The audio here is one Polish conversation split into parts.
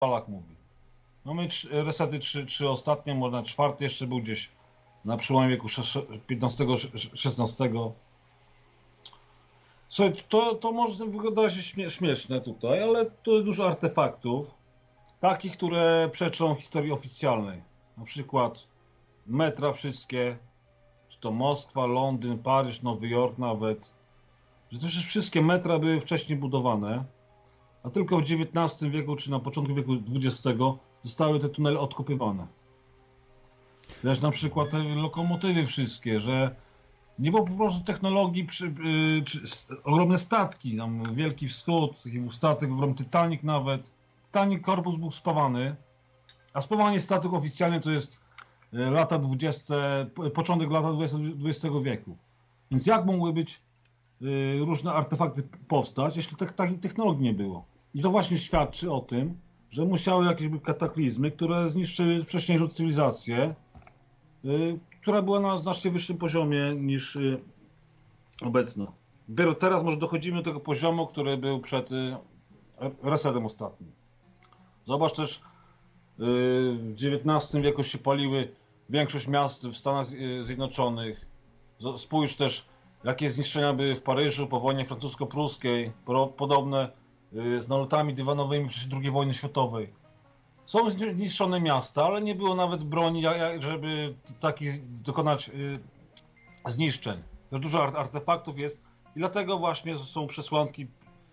Polak mówi. Mamy resety trzy ostatnie, może czwarty jeszcze był gdzieś na przełomie wieku XV-XVI. Słuchaj, to może wyglądać śmieszne tutaj, ale to jest dużo artefaktów, takich, które przeczą historii oficjalnej. Na przykład metra wszystkie, czy to Moskwa, Londyn, Paryż, Nowy Jork nawet, że to przecież wszystkie metra były wcześniej budowane, a tylko w XIX wieku, czy na początku wieku XX zostały te tunele odkopywane. Też na przykład te lokomotywy wszystkie, że nie było po prostu technologii, ogromne statki, tam Wielki Wschód, taki był statek, ogromny Titanic nawet. Titanic korpus był spawany, a spawanie statków oficjalnie to jest lata 20, początek lat XX wieku. Więc jak mogły być różne artefakty powstać, jeśli takiej technologii nie było? I to właśnie świadczy o tym, że musiały jakieś być kataklizmy, które zniszczyły wcześniejszą cywilizację, która była na znacznie wyższym poziomie niż obecna. Dopiero teraz może dochodzimy do tego poziomu, który był przed resetem ostatnim. Zobacz też, w XIX wieku się paliły większość miast w Stanach Zjednoczonych. Spójrz też, jakie zniszczenia były w Paryżu po wojnie francusko-pruskiej, podobne z nalotami dywanowymi w czasie II wojny światowej. Są zniszczone miasta, ale nie było nawet broni, żeby takich dokonać zniszczeń. Też dużo artefaktów jest i dlatego właśnie są przesłanki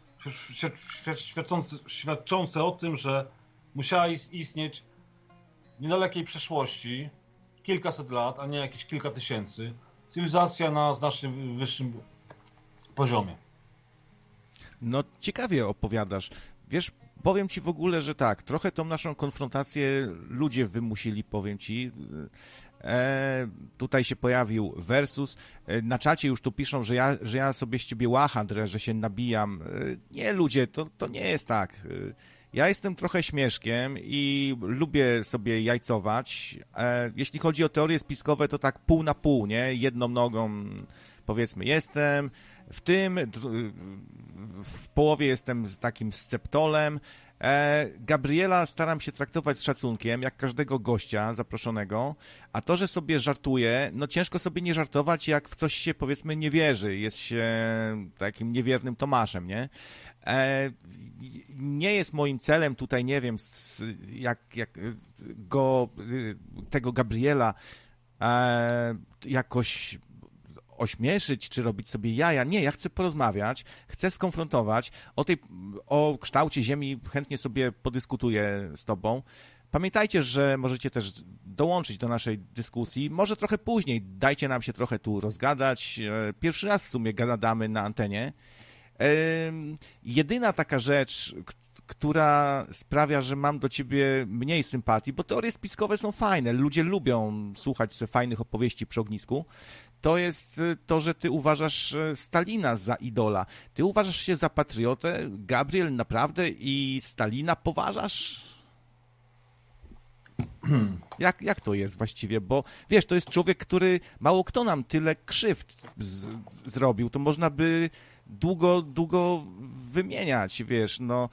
świadczące o tym, że musiała istnieć w niedalekiej przeszłości kilkaset lat, a nie jakieś kilka tysięcy, cywilizacja na znacznie wyższym poziomie. No ciekawie opowiadasz. Wiesz, powiem ci w ogóle, że tak, trochę tą naszą konfrontację ludzie wymusili, powiem ci. Tutaj się pojawił Versus. Na czacie już tu piszą, że ja sobie z ciebie łachandrę, że się nabijam. Nie, ludzie, to nie jest tak. Ja jestem trochę śmieszkiem i lubię sobie jajcować. Jeśli chodzi o teorie spiskowe, to tak pół na pół, nie? Jedną nogą, powiedzmy, jestem. W połowie jestem z takim sceptolem. Gabriela staram się traktować z szacunkiem, jak każdego gościa zaproszonego, a to, że sobie żartuję, no ciężko sobie nie żartować, jak w coś się, powiedzmy, nie wierzy, jest się takim niewiernym Tomaszem, nie? Nie jest moim celem tutaj, nie wiem, tego Gabriela jakoś ośmieszyć, czy robić sobie jaja. Nie, ja chcę porozmawiać, chcę skonfrontować. O kształcie Ziemi chętnie sobie podyskutuję z tobą. Pamiętajcie, że możecie też dołączyć do naszej dyskusji. Może trochę później, dajcie nam się trochę tu rozgadać. Pierwszy raz w sumie gadamy na antenie. Jedyna taka rzecz, która sprawia, że mam do ciebie mniej sympatii, bo teorie spiskowe są fajne, ludzie lubią słuchać sobie fajnych opowieści przy ognisku, to jest to, że ty uważasz Stalina za idola. Ty uważasz się za patriotę? Gabriel, naprawdę? I Stalina poważasz? Jak to jest właściwie? Bo wiesz, to jest człowiek, który mało kto nam tyle krzywd zrobił. To można by długo wymieniać, wiesz, no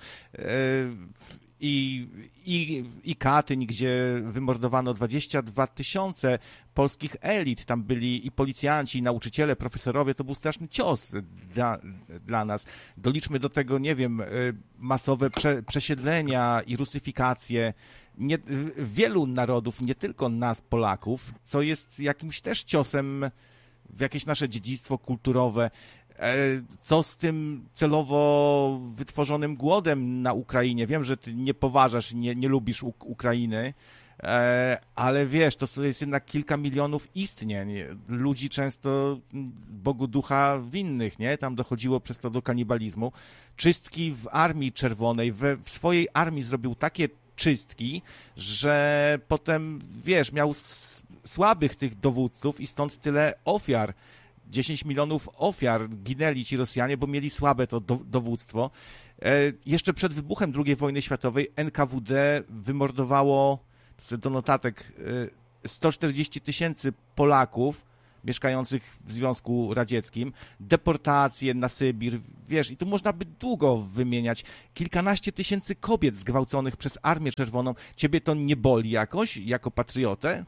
i Katyń, gdzie wymordowano 22 000 polskich elit, tam byli i policjanci, i nauczyciele, profesorowie, to był straszny cios dla nas. Doliczmy do tego, nie wiem, masowe przesiedlenia i rusyfikacje wielu narodów, nie tylko nas, Polaków, co jest jakimś też ciosem w jakieś nasze dziedzictwo kulturowe. Co z tym celowo wytworzonym głodem na Ukrainie? Wiem, że ty nie poważasz, nie lubisz Ukrainy, ale wiesz, to jest jednak kilka milionów istnień. Ludzi często Bogu ducha winnych, nie? Tam dochodziło przez to do kanibalizmu. Czystki w Armii Czerwonej, w swojej armii zrobił takie czystki, że potem, wiesz, miał słabych tych dowódców i stąd tyle ofiar. 10 milionów ofiar ginęli ci Rosjanie, bo mieli słabe to dowództwo. Jeszcze przed wybuchem II wojny światowej NKWD wymordowało, do notatek, 140 000 Polaków, mieszkających w Związku Radzieckim, deportacje na Sybir, wiesz, i tu można by długo wymieniać. Kilkanaście tysięcy kobiet zgwałconych przez Armię Czerwoną. Ciebie to nie boli jakoś, jako patriotę?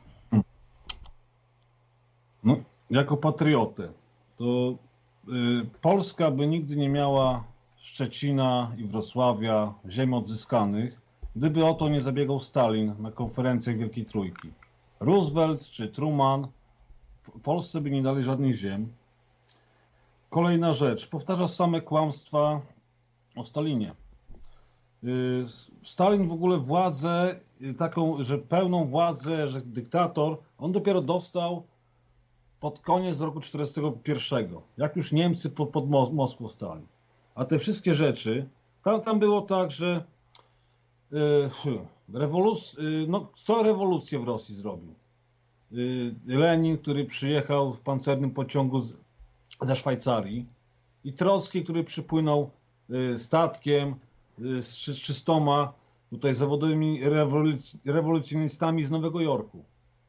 No, jako patriotę, to Polska by nigdy nie miała Szczecina i Wrocławia, ziem odzyskanych, gdyby o to nie zabiegał Stalin na konferencjach Wielkiej Trójki. Roosevelt czy Truman Polsce by nie dali żadnych ziem. Kolejna rzecz, powtarza same kłamstwa o Stalinie. Stalin w ogóle władzę taką, że pełną władzę, że dyktator, on dopiero dostał pod koniec roku 1941, jak już Niemcy pod Moskwą stali. A te wszystkie rzeczy, tam było tak, że kto rewolucję w Rosji zrobił? Lenin, który przyjechał w pancernym pociągu ze Szwajcarii, i Trocki, który przypłynął statkiem z 300 tutaj zawodowymi rewolucjonistami z Nowego Jorku.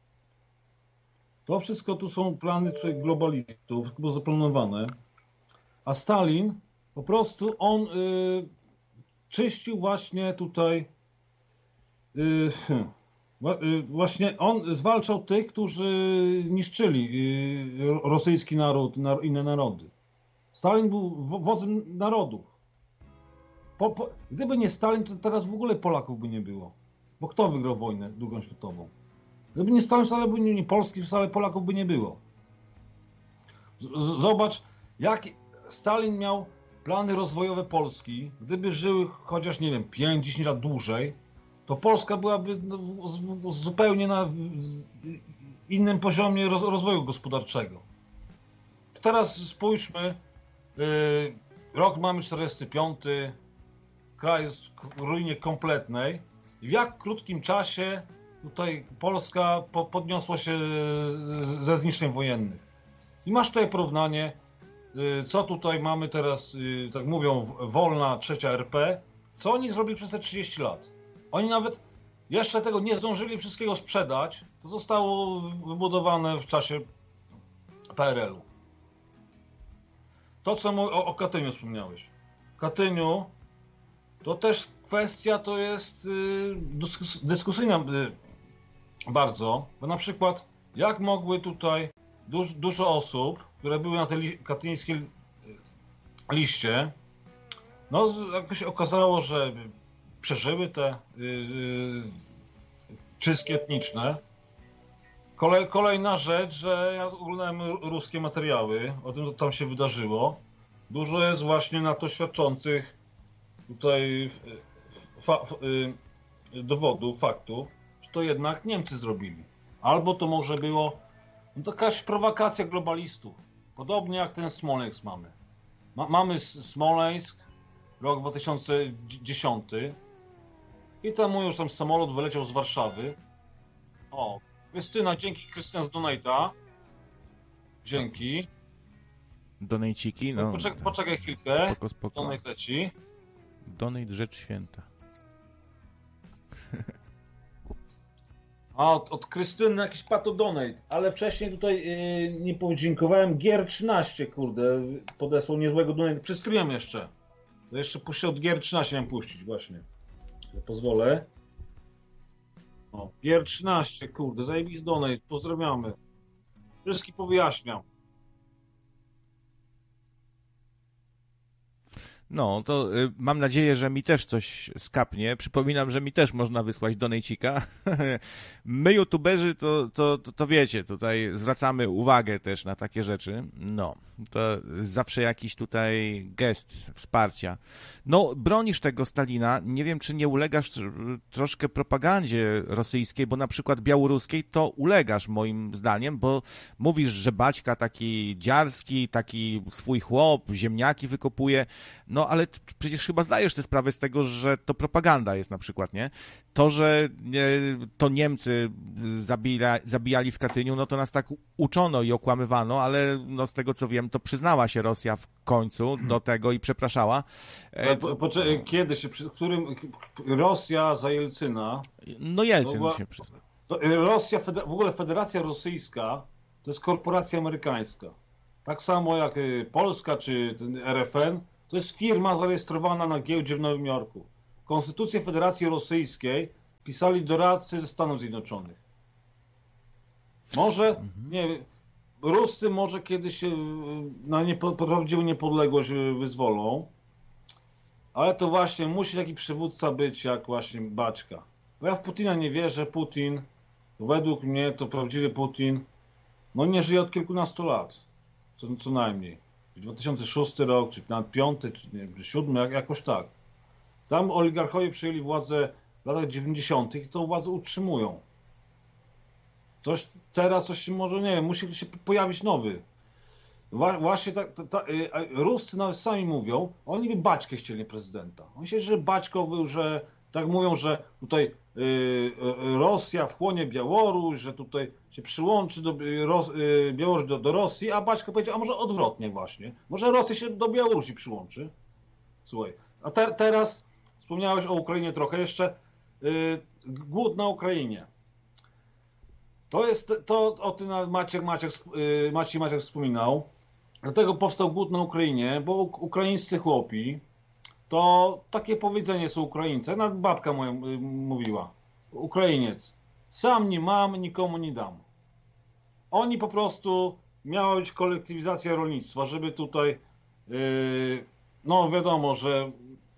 To wszystko tu są plany globalistów, było zaplanowane. A Stalin po prostu on czyścił właśnie tutaj, właśnie on zwalczał tych, którzy niszczyli rosyjski naród, inne narody. Stalin był wodzem narodów. Gdyby nie Stalin, to teraz w ogóle Polaków by nie było. Bo kto wygrał wojnę II światową? Gdyby nie Stalin, wcale by nie Polski, wcale Polaków by nie było. Zobacz, jak Stalin miał plany rozwojowe Polski. Gdyby żyły chociaż, nie wiem, 5-10 lat dłużej, to Polska byłaby zupełnie na innym poziomie rozwoju gospodarczego. Teraz spójrzmy, rok mamy 45, kraj jest w ruinie kompletnej. W jak krótkim czasie tutaj Polska podniosła się ze zniszczeń wojennych. I masz tutaj porównanie, co tutaj mamy teraz, tak mówią, wolna trzecia RP, co oni zrobili przez te 30 lat. Oni nawet jeszcze tego nie zdążyli wszystkiego sprzedać, to zostało wybudowane w czasie PRL-u. To, co o Katyniu wspomniałeś. Katyniu to też kwestia, to jest dyskusyjna bardzo, bo na przykład jak mogły tutaj dużo osób, które były na tej katyńskiej liście, no jakoś okazało, że przeżyły te czystki etniczne. Kolejna rzecz, że ja oglądałem ruskie materiały o tym, co tam się wydarzyło. Dużo jest właśnie na to świadczących tutaj dowodów, faktów, że to jednak Niemcy zrobili. Albo to może było to jakaś prowokacja globalistów. Podobnie jak ten Smoleńsk mamy. Mamy Smoleńsk, rok 2010 i tam już tam samolot wyleciał z Warszawy. O, Krystyna, dzięki Krystyna z Donate'a. Dzięki. Donejciki, no. Poczekaj chwilkę. Spoko. Donate leci. Donate rzecz święta. A od Krystyny jakiś pato donate, ale wcześniej tutaj nie podziękowałem. Gier13, kurde, podesłał niezłego donate. Przez stream jeszcze. To jeszcze puszczę od Gier13, miałem puścić właśnie. Ja pozwolę. O, Gier13, kurde, zajebisty donate, pozdrawiamy. Wszystkich powyjaśniam. No, to mam nadzieję, że mi też coś skapnie. Przypominam, że mi też można wysłać donejcika. My, youtuberzy, to wiecie, tutaj zwracamy uwagę też na takie rzeczy. No, to zawsze jakiś tutaj gest wsparcia. No, bronisz tego Stalina. Nie wiem, czy nie ulegasz troszkę propagandzie rosyjskiej, bo na przykład białoruskiej to ulegasz moim zdaniem, bo mówisz, że Baćka taki dziarski, taki swój chłop, ziemniaki wykopuje. No, ale przecież chyba zdajesz sobie sprawę z tego, że to propaganda jest na przykład, nie? To, że to Niemcy zabijali w Katyniu, no to nas tak uczono i okłamywano, ale no z tego co wiem, to przyznała się Rosja w końcu do tego i przepraszała. Kiedy się, w którym Rosja za Jelcyna... No Jelcyn się przyznał. Rosja, w ogóle Federacja Rosyjska, to jest korporacja amerykańska. Tak samo jak Polska czy RFN, to jest firma zarejestrowana na giełdzie w Nowym Jorku. Konstytucję Federacji Rosyjskiej pisali doradcy ze Stanów Zjednoczonych. Może, nie wiem, Ruscy może kiedyś się na prawdziwą niepodległość wyzwolą, ale to właśnie musi taki przywódca być jak właśnie Baćka. Bo ja w Putina nie wierzę. Putin, według mnie to prawdziwy Putin, no nie żyje od kilkunastu lat, co najmniej. 2006 rok, czy nawet 5, czy nie, 7, jakoś tak. Tam oligarchowie przejęli władzę w latach 90. i tą władzę utrzymują. Teraz coś się może, nie wiem, musi się pojawić nowy. Właśnie Ruscy nawet sami mówią, oni by Baćkę chcieli prezydenta. Oni się, że Baćko był, że tak mówią, że tutaj Rosja wchłonie Białoruś, że tutaj się przyłączy Białoruś do Rosji, a Baćko powiedział, a może odwrotnie właśnie. Może Rosja się do Białorusi przyłączy. Słuchaj, a teraz wspomniałeś o Ukrainie trochę jeszcze. Głód na Ukrainie. O tym Maciek wspominał. Dlatego powstał głód na Ukrainie, bo ukraińscy chłopi, to takie powiedzenie są Ukraińcy, nawet babka moja mówiła. Ukrainiec. Sam nie mam, nikomu nie dam. Oni po prostu, miała być kolektywizacja rolnictwa, żeby tutaj, no wiadomo, że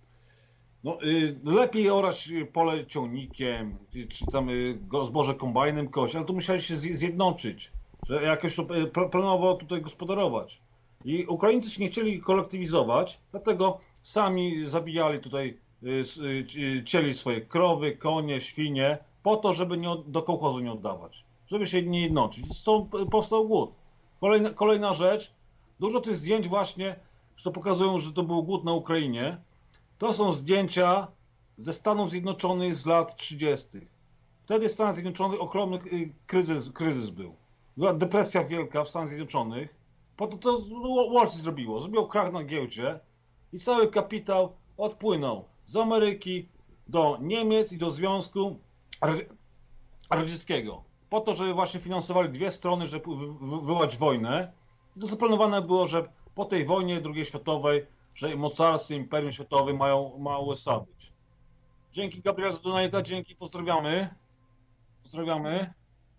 lepiej orać pole ciągnikiem, czy tam zboże kombajnem kość, ale tu musieli się zjednoczyć, że jakoś to planowo tutaj gospodarować. I Ukraińcy się nie chcieli kolektywizować, dlatego sami zabijali tutaj, cieli swoje krowy, konie, świnie, po to, żeby do kołchozu nie oddawać, żeby się nie jednoczyć. Stąd powstał głód. Kolejna rzecz, dużo tych zdjęć właśnie, że to pokazują, że to był głód na Ukrainie. To są zdjęcia ze Stanów Zjednoczonych z lat 30. Wtedy w Stanach Zjednoczonych ogromny kryzys był. Była depresja wielka w Stanach Zjednoczonych. Po to Wall Street zrobiło krach na giełdzie i cały kapitał odpłynął z Ameryki do Niemiec i do Związku Radzieckiego. Po to, żeby właśnie finansowali dwie strony, żeby wywołać wojnę. I to zaplanowane było, że po tej wojnie II światowej, że mocarstwo, imperium światowe ma USA być. Dzięki Gabriel za donata, dzięki, pozdrawiamy. Pozdrawiamy.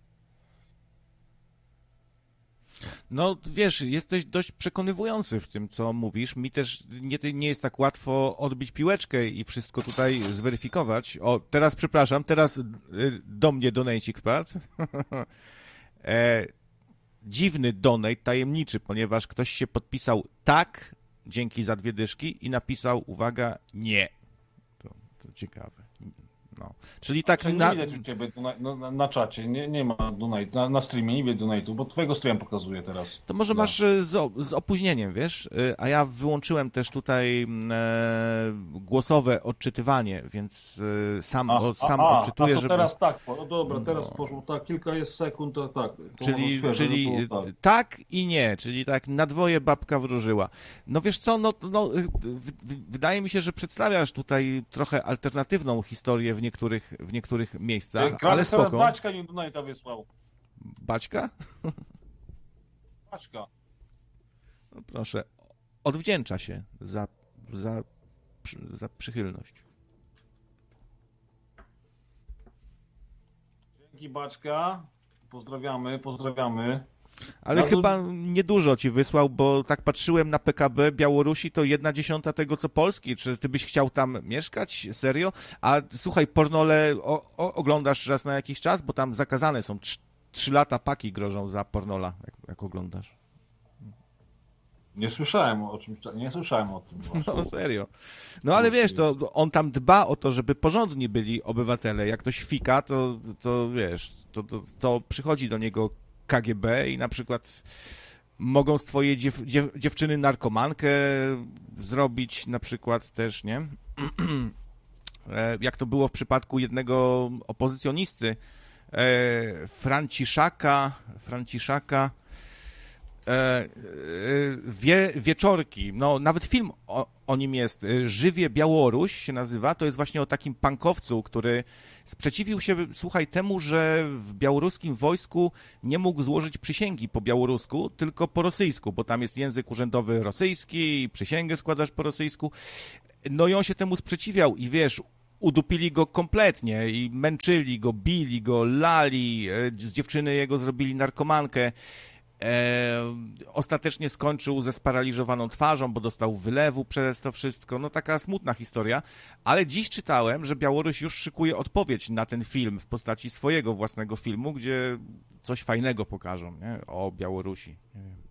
No wiesz, jesteś dość przekonywujący w tym, co mówisz. Mi też nie jest tak łatwo odbić piłeczkę i wszystko tutaj zweryfikować. O, teraz przepraszam, teraz do mnie donajcik wpadł. Dziwny donate, tajemniczy, ponieważ ktoś się podpisał tak, dzięki za 2 dyszki i napisał, uwaga, nie. To ciekawe. No. Czyli tak nie widać u ciebie na czacie, nie ma donate, na streamie nie widać donate'u, bo twojego streama pokazuje teraz. To może masz z opóźnieniem, wiesz, a ja wyłączyłem też tutaj głosowe odczytywanie, więc sam odczytuję, to żeby... teraz tak, dobra, teraz poszło tak, kilka jest sekund, tak. Czyli tak i nie, czyli tak na dwoje babka wróżyła. No wiesz co, wydaje mi się, że przedstawiasz tutaj trochę alternatywną historię w niektórych miejscach, ale spoko. Baćka mi donate'a wysłał. Baćka? Baćka. No proszę, odwdzięcza się za przychylność. Dzięki Baćka. Pozdrawiamy. Ale chyba niedużo ci wysłał, bo tak patrzyłem na PKB Białorusi, to 1/10 tego, co Polski. Czy ty byś chciał tam mieszkać? Serio? A słuchaj, pornole oglądasz raz na jakiś czas? Bo tam zakazane są 3 lata paki grożą za pornola, jak oglądasz. Nie słyszałem o tym. Właśnie. No serio. No ale wiesz, to on tam dba o to, żeby porządni byli obywatele. Jak ktoś fika, to wiesz, to przychodzi do niego KGB i na przykład mogą z twojej dziewczyny narkomankę zrobić na przykład też, nie? Jak to było w przypadku jednego opozycjonisty, Franciszaka, wieczorki, no nawet film o nim jest, Żywie Białoruś się nazywa, to jest właśnie o takim pankowcu, który sprzeciwił się, słuchaj, temu, że w białoruskim wojsku nie mógł złożyć przysięgi po białorusku, tylko po rosyjsku, bo tam jest język urzędowy rosyjski i przysięgę składasz po rosyjsku. No i on się temu sprzeciwiał i wiesz, udupili go kompletnie i męczyli go, bili go, lali, z dziewczyny jego zrobili narkomankę. Ostatecznie skończył ze sparaliżowaną twarzą, bo dostał wylewu przez to wszystko. No taka smutna historia, ale dziś czytałem, że Białoruś już szykuje odpowiedź na ten film w postaci swojego własnego filmu, gdzie coś fajnego pokażą, nie? O Białorusi. Nie wiem.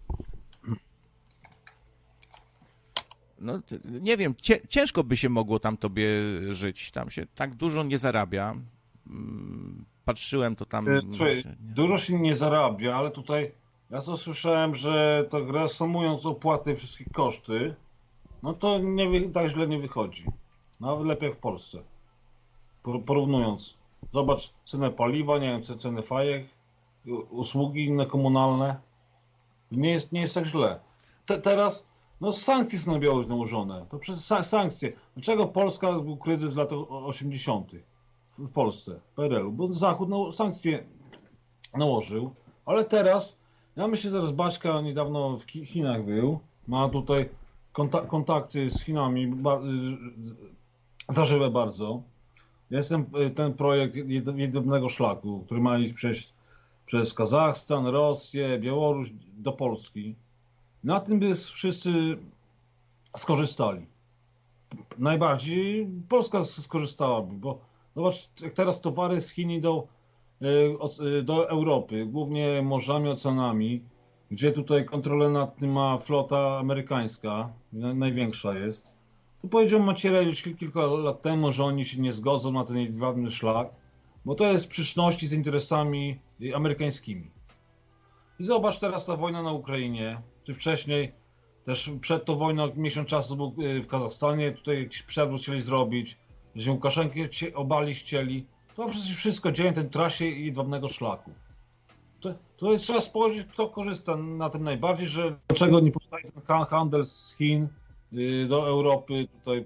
No, nie wiem, ciężko by się mogło tam tobie żyć. Tam się tak dużo nie zarabia. Patrzyłem, to tam... Słuchaj, dużo się nie zarabia, ale tutaj ja to słyszałem, że tak reasumując opłaty, wszystkie koszty, no to tak źle nie wychodzi. Nawet lepiej jak w Polsce. Porównując. Zobacz cenę paliwa, nie wiem, ceny fajek, usługi inne komunalne. Nie jest tak źle. Teraz no sankcje są na Białoruś nałożone. To przez sankcje. Dlaczego Polska był kryzys w latach 80. w Polsce, PRL-u? Bo Zachód sankcje nałożył, ale teraz, ja myślę, że teraz Baśka niedawno w Chinach był, ma tutaj kontakty z Chinami zażywe bardzo. Jestem ten projekt jednego szlaku, który ma iść przez Kazachstan, Rosję, Białoruś do Polski. Na tym by wszyscy skorzystali. Najbardziej Polska skorzystałaby, bo zobacz, jak teraz towary z Chin idą do Europy, głównie morzami, oceanami, gdzie tutaj kontrolę nad tym ma flota amerykańska, największa jest. To powiedział Macierewicz kilka lat temu, że oni się nie zgodzą na ten jedwabny szlak, bo to jest w sprzeczności z interesami amerykańskimi. I zobacz teraz ta wojna na Ukrainie, czy wcześniej, też przed tą wojną miesiąc czasu był w Kazachstanie, tutaj jakiś przewrót chcieli zrobić, że Łukaszenkę obalić chcieli. To wszystko dzieje na tej trasie jedwabnego szlaku. To jest, trzeba spojrzeć, kto korzysta na tym najbardziej, że dlaczego nie powstaje ten handel z Chin do Europy tutaj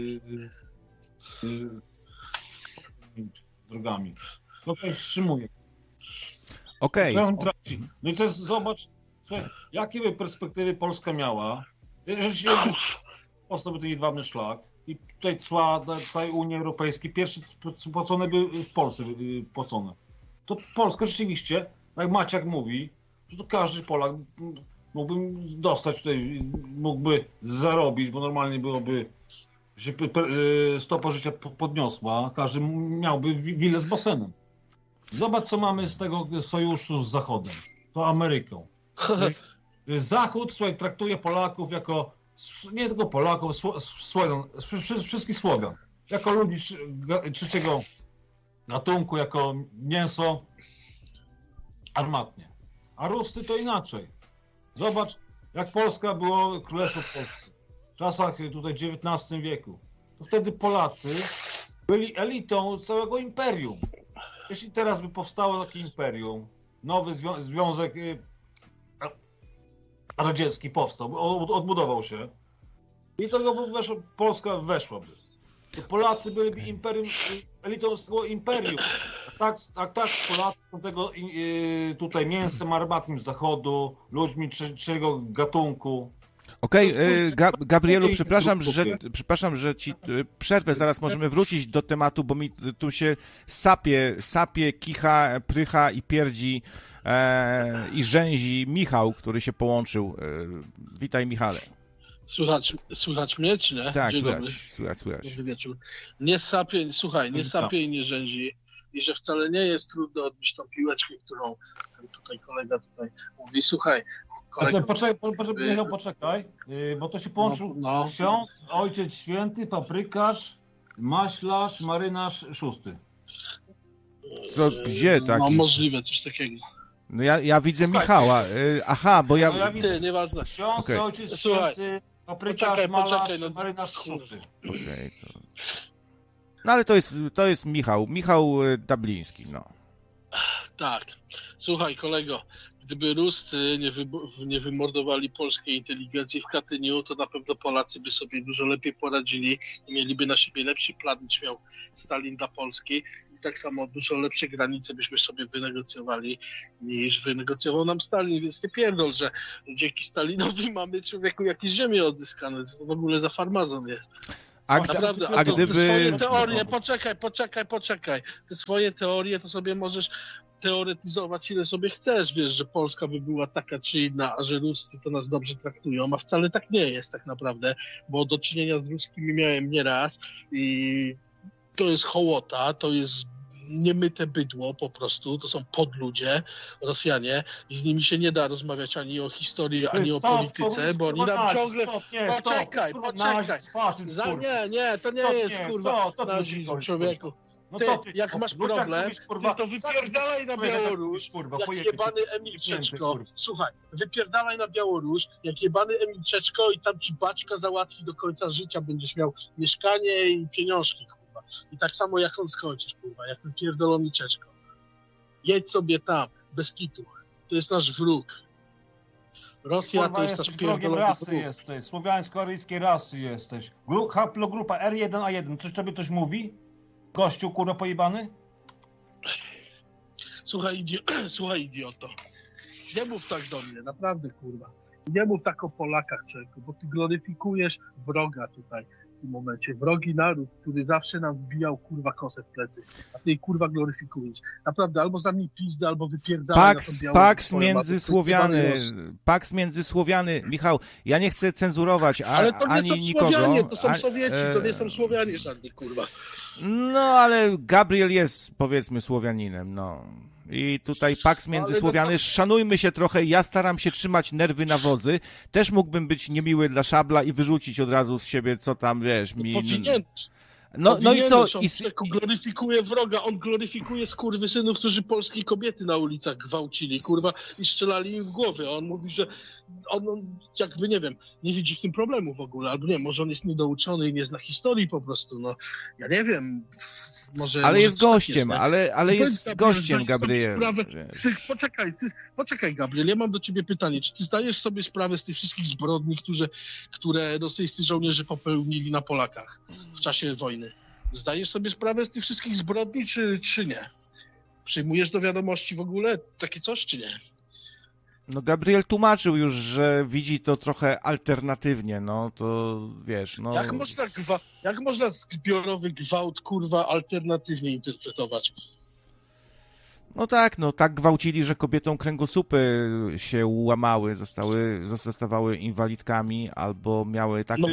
drogami. To wstrzymuje. Okej. No i teraz zobacz, słuchaj, jakie by perspektywy Polska miała, jeżeli powstałby ten jedwabny szlak i tutaj cła dla całej Unii Europejskiej pierwsze spłacone by w Polsce płacone. To Polska rzeczywiście, jak Maciak mówi, że to każdy Polak mógłby dostać tutaj, mógłby zarobić, bo normalnie byłoby, że stopa życia podniosła, każdy miałby willę z basenem. Zobacz, co mamy z tego sojuszu z Zachodem. To Ameryką. Zachód, słuchaj, traktuje Polaków jako, nie tylko Polaków, wszystkich Słowian, jako ludzi trzeciego gatunku, jako mięso armatnie. A Ruscy to inaczej. Zobacz, jak Polska było Królestwo Polskie. W czasach tutaj XIX wieku. To wtedy Polacy byli elitą całego imperium. Jeśli teraz by powstało takie imperium, nowy Związek Radziecki powstał, odbudował się i to Polska weszłaby. To Polacy byliby imperium, elitą z tego imperium. Tak, Polacy są tego tutaj mięsem armatnym z Zachodu, ludźmi trzeciego gatunku. Okej, Gabrielu, przepraszam, że ci przerwę, zaraz możemy wrócić do tematu, bo mi tu się sapie, kicha, prycha i pierdzi i rzęzi Michał, który się połączył. Witaj, Michale. Słychać mnie, czy nie? Tak, słychać. Dobry wieczór. Nie sapie i nie rzęzi. I że wcale nie jest trudno odbić tą piłeczkę, którą tutaj kolega mówi. Słuchaj, Poczekaj, bo to się połączył ksiądz, ojciec święty, paprykarz, maślarz, marynarz, szósty. Co, gdzie tak? No możliwe, coś takiego. No ja widzę Michała. Aha, bo ja... No ja widzę, nieważne. Ksiądz, ojciec święty, paprykarz, malarz, marynarz, szósty. Okej, to... No ale to jest Michał Dabliński, no. Tak. Słuchaj, kolego, gdyby Ruscy nie wymordowali polskiej inteligencji w Katyniu, to na pewno Polacy by sobie dużo lepiej poradzili i mieliby na siebie lepszy plan niż miał Stalin dla Polski. I tak samo dużo lepsze granice byśmy sobie wynegocjowali niż wynegocjował nam Stalin. Więc nie pierdol, że dzięki Stalinowi mamy człowieku jakieś ziemię odzyskane. To w ogóle za farmazon jest. Naprawdę, a gdyby... Te swoje teorie, poczekaj. Te swoje teorie to sobie możesz teoretyzować ile sobie chcesz, wiesz, że Polska by była taka czy inna, a że Ruscy to nas dobrze traktują, a wcale tak nie jest tak naprawdę, bo do czynienia z Ruskimi miałem nieraz i to jest hołota, to jest niemyte bydło po prostu, to są podludzie, Rosjanie i z nimi się nie da rozmawiać ani o historii, ani o polityce, bo oni nam ciągle... Poczekaj. Nie, to nie jest kurwa nazizm, człowieku. No ty, jak masz problem, ty to wypierdalaj na Białoruś, jak jebany Emil Czeczko. Słuchaj, wypierdalaj na Białoruś, jak jebany Emil Czeczko i tam ci baćka załatwi do końca życia, będziesz miał mieszkanie i pieniążki, kurwa. I tak samo jak on skończysz, kurwa, jak ten pierdolony Czeczko. Jedź sobie tam, bez kitu. To jest nasz wróg. Rosja kurwa, to jest nasz pierdolony rasy wróg. Jesteś, słowiańsko-aryjskiej rasy jesteś. Haplogrupa R1A1, coś tobie coś mówi? Gościu, kurwa, pojebany? Słuchaj, idioto. Nie mów tak do mnie, naprawdę, kurwa. Nie mów tak o Polakach, człowieku, bo ty gloryfikujesz wroga tutaj w tym momencie. Wrogi naród, który zawsze nam wbijał, kurwa, kosę w plecy. A ty, kurwa, gloryfikujesz. Naprawdę, albo za mnie pizdę, albo wypierdalaj na tą Białoruś. Paks międzysłowiany. Michał, ja nie chcę cenzurować ale to nie ani są nikogo. Słowianie, to są Sowieci, to nie są Słowianie żadni, kurwa. No, ale Gabriel jest, powiedzmy, Słowianinem, no. I tutaj paks międzysłowiany, szanujmy się trochę, ja staram się trzymać nerwy na wodzy, też mógłbym być niemiły dla Szabla i wyrzucić od razu z siebie, co tam, wiesz, mi... No i co? On gloryfikuje wroga, on gloryfikuje skurwysynów, którzy polskie kobiety na ulicach gwałcili, kurwa, i strzelali im w głowy. On mówi, że on jakby, nie wiem, nie widzi w tym problemu w ogóle, albo nie, może on jest niedouczony i nie zna historii po prostu, no, ja nie wiem, ale jest gościem, ale jest gościem, Gabriel. Poczekaj, Gabriel, ja mam do ciebie pytanie, czy ty zdajesz sobie sprawę z tych wszystkich zbrodni, które rosyjscy żołnierze popełnili na Polakach w czasie wojny? Zdajesz sobie sprawę z tych wszystkich zbrodni, czy nie? Przyjmujesz do wiadomości w ogóle takie coś, czy nie? No Gabriel tłumaczył już, że widzi to trochę alternatywnie, no to wiesz, no... Jak można zbiorowy gwałt, kurwa, alternatywnie interpretować? No tak gwałcili, że kobietom kręgosłupy się łamały, zostawały inwalidkami, albo miały tak...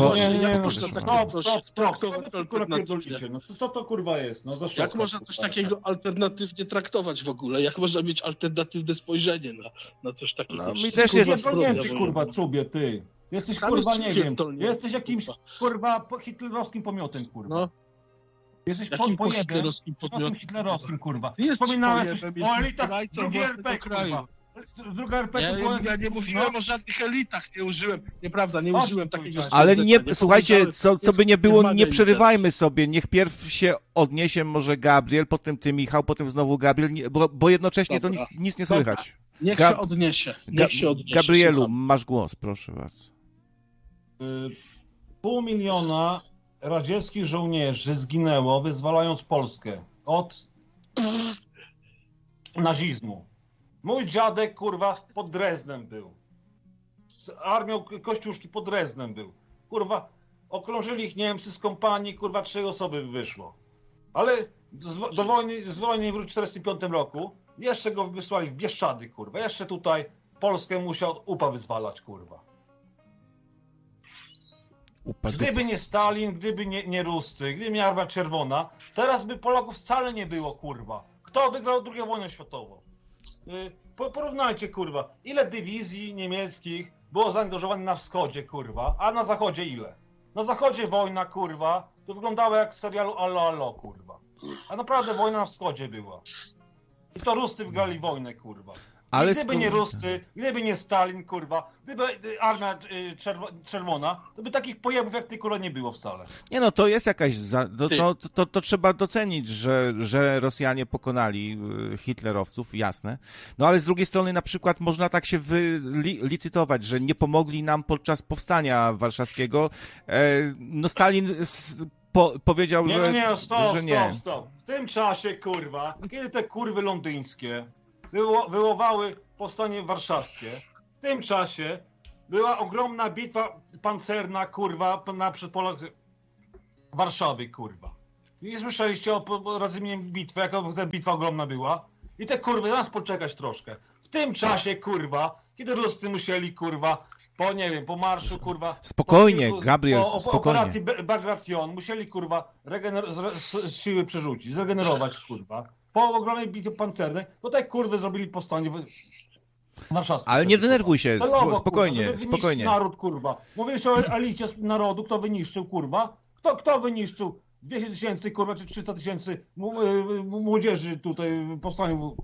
Stop, no co to kurwa jest? No, jak można coś takiego alternatywnie traktować w ogóle? Jak można mieć alternatywne spojrzenie na coś takiego? No mi też jest... kurwa, czubie, ty. Jesteś kurwa, nie wiem, jesteś jakimś kurwa hitlerowskim pomiotem, kurwa. No. Jesteś hitlerowskim, kurwa. Wspominałeś o elitach drugiej RP, kurwa. Druga RP ja nie mówiłem o żadnych elitach, nie użyłem, nieprawda, nie użyłem takiego... Ale nie, słuchajcie, co by nie było, nie przerywajmy sobie, niech pierw się odniesie może Gabriel, potem ty, Michał, potem znowu Gabriel, bo jednocześnie to nic nie słychać. Niech się odniesie. Gabrielu, słucham. Masz głos, proszę bardzo. 500 000 radzieckich żołnierzy zginęło, wyzwalając Polskę od nazizmu. Mój dziadek, kurwa, pod Dreznem był. Z armią Kościuszki pod Dreznem był. Kurwa, okrążyli ich Niemcy z kompanii, kurwa, 3 osoby wyszło. Ale z wojny w 1945 roku jeszcze go wysłali w Bieszczady, kurwa. Jeszcze tutaj Polskę musiał UPA wyzwalać, kurwa. Gdyby nie Stalin, gdyby nie Ruscy, gdyby nie Armia Czerwona, teraz by Polaków wcale nie było, kurwa. Kto wygrał II wojnę światową? Porównajcie, kurwa, ile dywizji niemieckich było zaangażowanych na wschodzie, kurwa, a na zachodzie ile? Na zachodzie wojna, kurwa, to wyglądało jak z serialu Allo, Allo, kurwa. A naprawdę wojna na wschodzie była. I to Ruscy wygrali wojnę, kurwa. Ale gdyby nie Ruscy, gdyby nie Stalin, kurwa, gdyby armia czerwona, to by takich pojebów jak ty, kurwa, nie było wcale. Nie no, to jest jakaś... To trzeba docenić, że Rosjanie pokonali hitlerowców, jasne. No ale z drugiej strony na przykład można tak się licytować, że nie pomogli nam podczas powstania warszawskiego. No Stalin powiedział, że nie. Stop. W tym czasie, kurwa, kiedy te kurwy londyńskie wywołały powstanie warszawskie, w tym czasie była ogromna bitwa pancerna, kurwa, na przedpolach Warszawy, kurwa. Nie słyszeliście o rozumieniu bitwy, jaka ta bitwa ogromna była? I te kurwy, zamiast poczekać troszkę. W tym czasie, kurwa, kiedy Ruscy musieli, kurwa, po marszu, kurwa... Spokojnie, Gabriel, po spokojnie. operacji Bagration musieli, kurwa, siły przerzucić, zregenerować, kurwa. Po ogromnej bitwie pancernej, to te kurwy zrobili powstanie warszawskie. Ale nie denerwuj się, Celowo, spokojnie, kurwa, spokojnie. Naród, kurwa. Mówisz o elicie narodu, kto wyniszczył, kurwa? Kto wyniszczył 200 tysięcy, kurwa, czy 300 tysięcy młodzieży tutaj w powstaniu?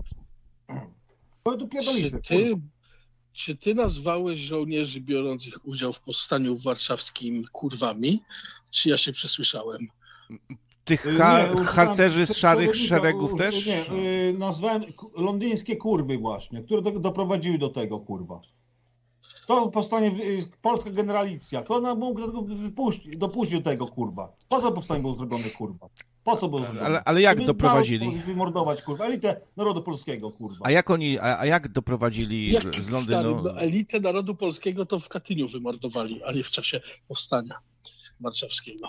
Tu pierdolicie, Czy ty nazwałeś żołnierzy biorących udział w powstaniu warszawskim kurwami? Czy ja się przesłyszałem? Tych harcerzy z szarych szeregów też? Nie, nazwałem londyńskie kurwy właśnie, które doprowadziły do tego, kurwa. To powstanie polska generalicja. Kto mógł dopuścić do tego, kurwa? Po co powstanie było zrobione, kurwa? Po co było zrobione? Ale jak doprowadzili? Wymordować, kurwa, elitę narodu polskiego, kurwa. A jak doprowadzili z Londynu? No, elitę narodu polskiego to w Katyniu wymordowali, a nie w czasie powstania warszawskiego.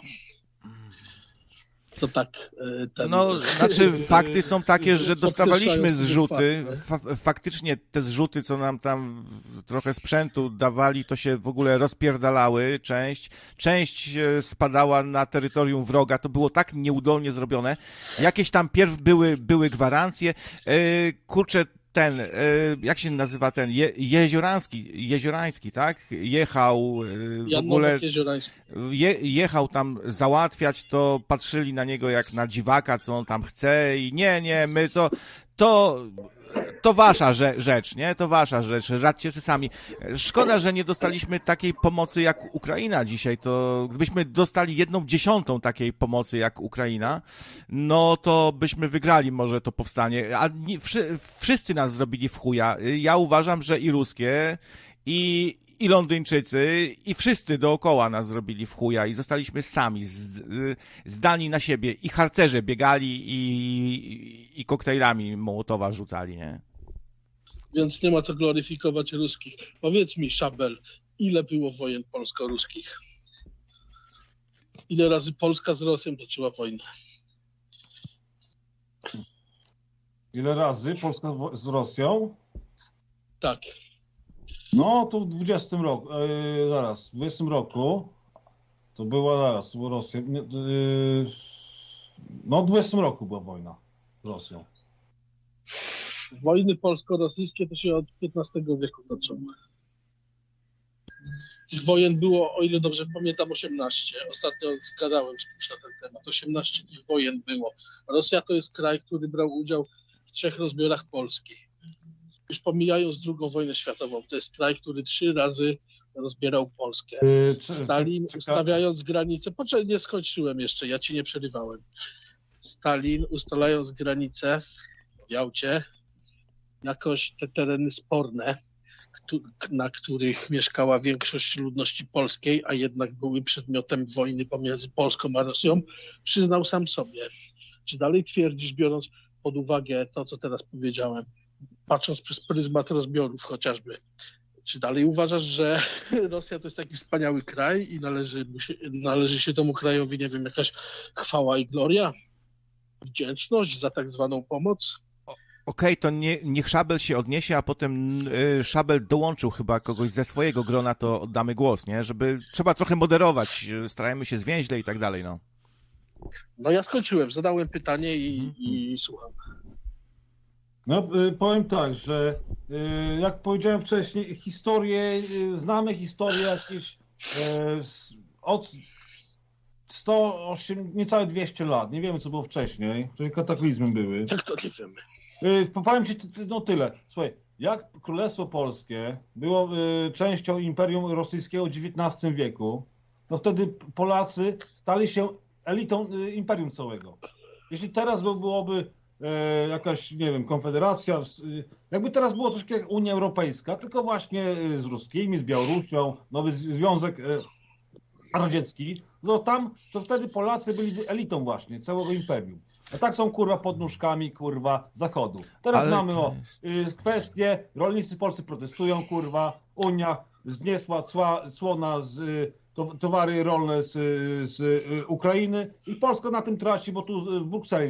To tak. No, znaczy fakty są takie, że dostawaliśmy zrzuty. Faktycznie te zrzuty, co nam tam trochę sprzętu dawali, to się w ogóle rozpierdalały. Część spadała na terytorium wroga. To było tak nieudolnie zrobione. Jakieś tam pierw były gwarancje. Kurczę, jak się nazywa ten, Jeziorański, tak? Jechał w ogóle, jechał tam załatwiać, to patrzyli na niego jak na dziwaka, co on tam chce i nie, my to wasza rzecz, nie? To wasza rzecz, radźcie sobie sami. Szkoda, że nie dostaliśmy takiej pomocy jak Ukraina dzisiaj, to gdybyśmy dostali 1/10 takiej pomocy jak Ukraina, no to byśmy wygrali może to powstanie, a wszyscy nas zrobili w chuja. Ja uważam, że i ruskie, i Londyńczycy, i wszyscy dookoła nas zrobili w chuja i zostaliśmy sami, zdani na siebie. I harcerze biegali i koktajlami Mołotowa rzucali, nie? Więc nie ma co gloryfikować ruskich. Powiedz mi, Szabel, ile było wojen polsko-ruskich? Ile razy Polska z Rosją toczyła wojnę? Ile razy Polska z Rosją? Tak. No, to w 20 roku, w 20 roku to była, to była Rosja, no w 20 roku była wojna z Rosją. Wojny polsko-rosyjskie to się od XV wieku zaczęły. Tych wojen było, o ile dobrze pamiętam, 18. Ostatnio zgadałem z kimś na ten temat. 18 tych wojen było. Rosja to jest kraj, który brał udział w 3 rozbiorach Polski. Już pomijając II wojnę światową, to jest kraj, który 3 razy rozbierał Polskę. Stalin, ustawiając granice... nie skończyłem jeszcze, ja ci nie przerywałem. Stalin, ustalając granice w Jałcie, jakoś te tereny sporne, na których mieszkała większość ludności polskiej, a jednak były przedmiotem wojny pomiędzy Polską a Rosją, przyznał sam sobie. Czy dalej twierdzisz, biorąc pod uwagę to, co teraz powiedziałem, patrząc przez pryzmat rozbiorów chociażby, czy dalej uważasz, że Rosja to jest taki wspaniały kraj i należy się temu krajowi, nie wiem, jakaś chwała i gloria? Wdzięczność za tak zwaną pomoc? Okej, to niech Szabel się odniesie, a potem Szabel dołączył chyba kogoś ze swojego grona, to oddamy głos, nie? Żeby trzeba trochę moderować, starajmy się zwięźle i tak dalej, no. No ja skończyłem, zadałem pytanie i słucham. No powiem tak, że jak powiedziałem wcześniej, znamy historię jakieś od 108, niecałe 200 lat. Nie wiemy, co było wcześniej, czyli kataklizmy były. Jak to nie wiemy? Powiem ci no tyle. Słuchaj, jak Królestwo Polskie było częścią Imperium Rosyjskiego w XIX wieku, to wtedy Polacy stali się elitą imperium całego. Jeśli teraz byłoby jakaś, nie wiem, konfederacja, jakby teraz było coś jak Unia Europejska, tylko właśnie z ruskimi, z Białorusią, nowy Związek Radziecki, no tam, to wtedy Polacy byliby elitą właśnie całego imperium. A tak są, kurwa, pod nóżkami, kurwa, Zachodu. Teraz mamy kwestię, rolnicy polscy protestują, kurwa, Unia zniesła cłona z towary rolne z Ukrainy i Polska na tym traci, bo tu w Brukseli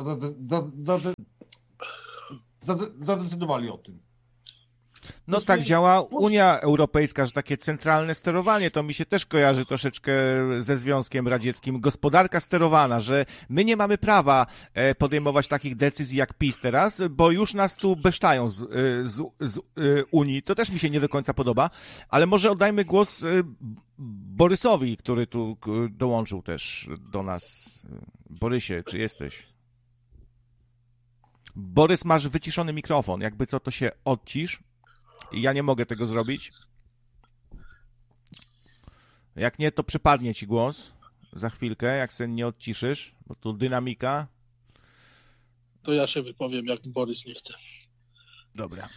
zadecydowali o tym. No tak działa Unia Europejska, że takie centralne sterowanie, to mi się też kojarzy troszeczkę ze Związkiem Radzieckim. Gospodarka sterowana, że my nie mamy podejmować takich decyzji jak PiS teraz, bo już nas tu besztają z Unii. To też mi się nie do końca podoba, ale może oddajmy głos Borysowi, który tu dołączył też do nas. Borysie, czy jesteś? Borys, masz wyciszony mikrofon. Jakby co, to się odcisz. Ja nie mogę tego zrobić. Jak nie, to przypadnie ci głos za chwilkę, jak się nie odciszysz, bo tu dynamika. To ja się wypowiem, jak Borys nie chce. Dobra.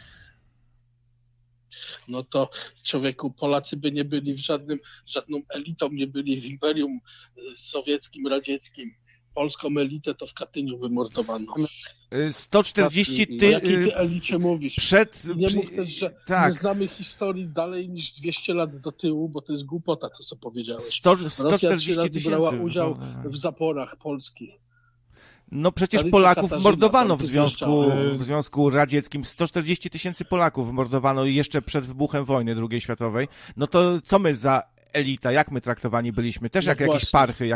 No to człowieku, Polacy by nie byli żadną elitą, nie byli w Imperium Sowieckim, Radzieckim. Polską elitę to w Katyniu wymordowano. 140 O jakiej ty elicie mówisz? Nie mów też, że tak. nie znamy historii dalej niż 200 lat do tyłu, bo to jest głupota, to co powiedziałeś. 140 tysięcy brała tysięcy udział w zaporach polskich. No przecież Polaków mordowano w Związku Radzieckim. 140 tysięcy Polaków mordowano jeszcze przed wybuchem wojny II światowej. No to co my za elita? Jak my traktowani byliśmy? Też jak jakieś parchy,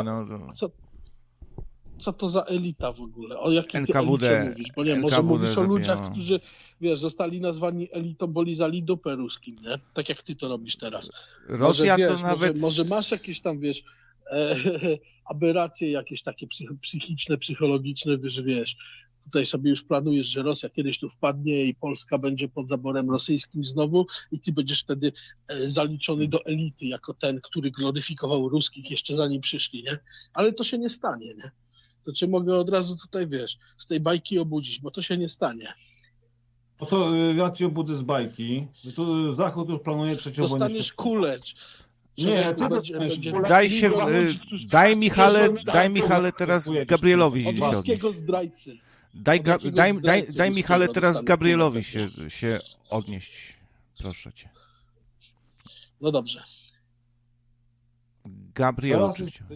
Co to za elita w ogóle? O jakiej NKWD, elicie mówisz? Bo nie, może mówisz o ludziach, którzy, zostali nazwani elitą, bo lizali dupę ruskim, nie? Tak jak ty to robisz teraz. Rosja to nawet... Może masz jakieś tam, aberracje jakieś takie psychiczne, psychologiczne, tutaj sobie już planujesz, że Rosja kiedyś tu wpadnie i Polska będzie pod zaborem rosyjskim znowu i ty będziesz wtedy zaliczony do elity jako ten, który gloryfikował ruskich jeszcze zanim przyszli, nie? Ale to się nie stanie, nie? To cię mogę od razu tutaj, z tej bajki obudzić, bo to się nie stanie. No to ja cię obudzę z bajki. Tu Zachód już planuje trzecią wojnę. Dostaniesz kuleć. Nie, daj Michale teraz Gabrielowi się odnieść. Zdrajcy. Daj Michale teraz Gabrielowi się odnieść. Proszę cię. No dobrze. Gabriel.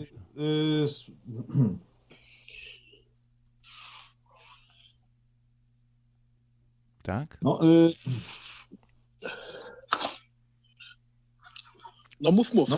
Tak? No mów. No,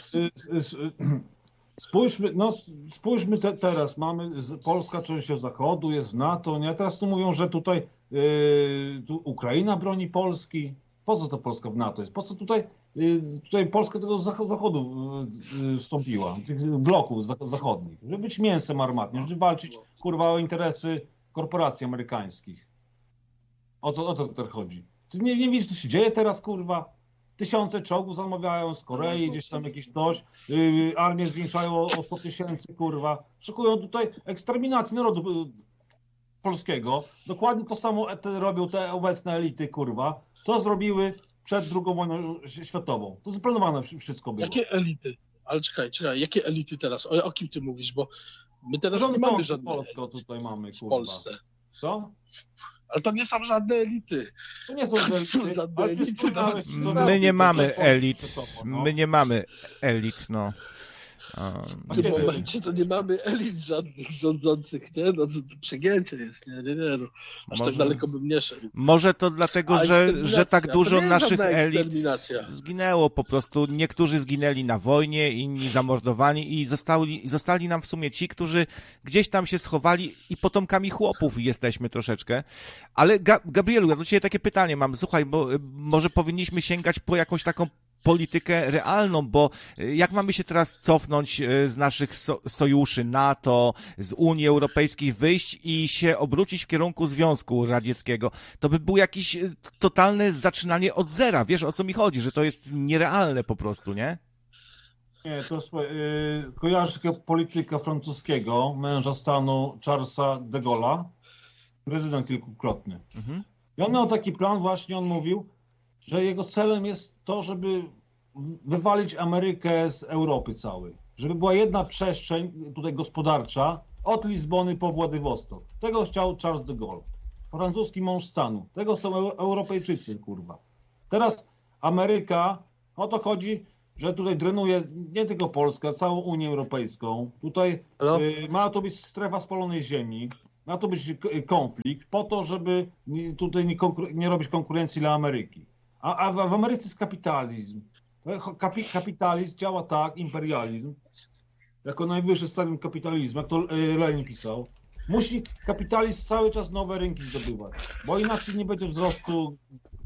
spójrzmy teraz, Polska częścią Zachodu, jest w NATO, nie? Teraz tu mówią, że tutaj tu Ukraina broni Polski. Po co to Polska w NATO jest? Po co tutaj Polska tego Zachodu wstąpiła, tych bloków zachodnich, żeby być mięsem armatnym, żeby walczyć, kurwa, o interesy korporacji amerykańskich. O co to chodzi? Ty nie widzisz, co się dzieje teraz, kurwa? Tysiące czołgów zamawiają z Korei, gdzieś tam jakieś coś, armię zwiększają o 100 tysięcy, kurwa. Szykują tutaj eksterminację narodu polskiego. Dokładnie to samo robią te obecne elity, kurwa. Co zrobiły przed II wojną światową? To zaplanowane wszystko było. Jakie elity? Ale czekaj, jakie elity teraz? O kim ty mówisz? Bo my teraz nie mamy żadnej Polsko tutaj mamy, kurwa. w Polsce. Co? Ale to nie są żadne elity. To nie są żadne elity. My nie mamy elit. My nie mamy elit, no. W tym momencie to nie mamy elit żadnych rządzących, nie? No to przegięcie jest, nie? No, aż tak daleko bym nie szedł. Może to dlatego, że tak dużo naszych elit zginęło po prostu. Niektórzy zginęli na wojnie, inni zamordowani i zostali nam w sumie ci, którzy gdzieś tam się schowali i potomkami chłopów jesteśmy troszeczkę. Ale Gabrielu, ja do ciebie takie pytanie mam. Słuchaj, bo może powinniśmy sięgać po jakąś taką politykę realną, bo jak mamy się teraz cofnąć z naszych sojuszy NATO, z Unii Europejskiej, wyjść i się obrócić w kierunku Związku Radzieckiego, to by było jakieś totalne zaczynanie od zera. Wiesz, o co mi chodzi, że to jest nierealne po prostu, nie? Nie, to słuchaj, kojarzysz polityka francuskiego, męża stanu Charlesa de Gaulle'a, prezydent kilkukrotny. Mhm. I on miał taki plan właśnie, on mówił, że jego celem jest to, żeby wywalić Amerykę z Europy całej. Żeby była jedna przestrzeń tutaj gospodarcza od Lizbony po Władywostok. Tego chciał Charles de Gaulle. Francuski mąż stanu. Tego są Europejczycy, kurwa. Teraz Ameryka, o to chodzi, że tutaj drenuje nie tylko Polskę, całą Unię Europejską. Tutaj ma to być strefa spalonej ziemi. Ma to być konflikt po to, żeby tutaj nie robić konkurencji dla Ameryki. A w Ameryce jest kapitalizm. Kapitalizm działa tak, imperializm, jako najwyższy stadium kapitalizmu, jak to Lenin pisał. Musi kapitalizm cały czas nowe rynki zdobywać, bo inaczej nie będzie wzrostu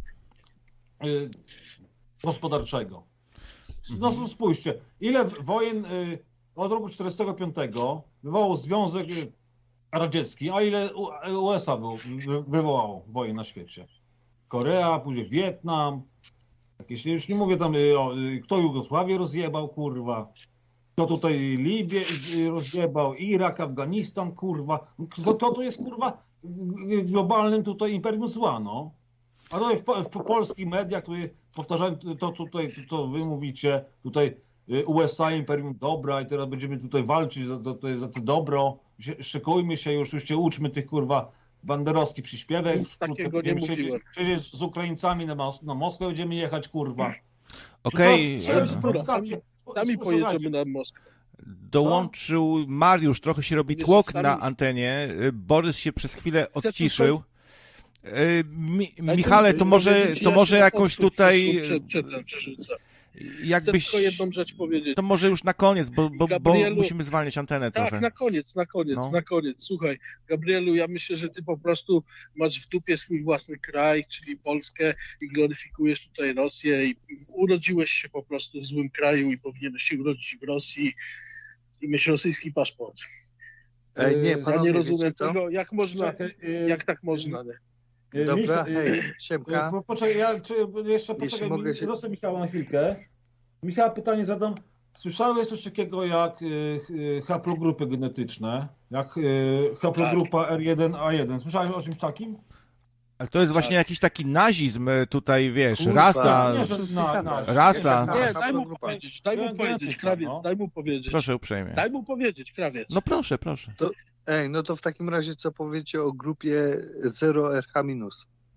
gospodarczego. No spójrzcie, ile wojen od roku 1945 wywołał Związek Radziecki, a ile USA wywołało wojen na świecie. Korea, później Wietnam, jakieś, już nie mówię tam, kto Jugosławię rozjebał, kurwa, kto tutaj Libię rozjebał, Irak, Afganistan, kurwa, kto to jest, kurwa, globalnym tutaj imperium zła, no. A tutaj w polskich mediach, tutaj powtarzają to, co tutaj to wy mówicie, tutaj USA, imperium dobra i teraz będziemy tutaj walczyć za to dobro, szykujmy się już się uczmy tych, kurwa, banderowskich przyśpiewek. Nic takiego nie mówiłem. Przecież z Ukraińcami na Moskwę będziemy jechać, kurwa. Okej. Sami pojedziemy na Moskwę. Dołączył Mariusz, trochę się robi tłok na antenie. Borys się przez chwilę odciszył. Michale, to może jakąś tutaj... Jakbyś... Chcę tylko jedną rzecz powiedzieć. To może już na koniec, bo musimy zwalniać antenę trochę. Tak, na koniec. Słuchaj, Gabrielu, ja myślę, że ty po prostu masz w dupie swój własny kraj, czyli Polskę i gloryfikujesz tutaj Rosję i urodziłeś się po prostu w złym kraju i powinieneś się urodzić w Rosji i mieć rosyjski paszport. Nie, panowie, ja nie rozumiem tego, jak można, jak tak można, nie? Dobra, hej, siemka. Poczekaj, jeszcze poczekaj, proszę Michała na chwilkę. Michała, pytanie zadam. Słyszałeś coś takiego jak haplogrupy genetyczne? Jak haplogrupa R1A1? Słyszałeś o czymś takim? Ale to jest właśnie jakiś taki nazizm tutaj, wiesz, rasa. Rasa. Nie, daj mu powiedzieć, krawiec, daj mu powiedzieć. Proszę uprzejmie. Daj mu powiedzieć, krawiec. No proszę. No to w takim razie co powiecie o grupie 0RH-?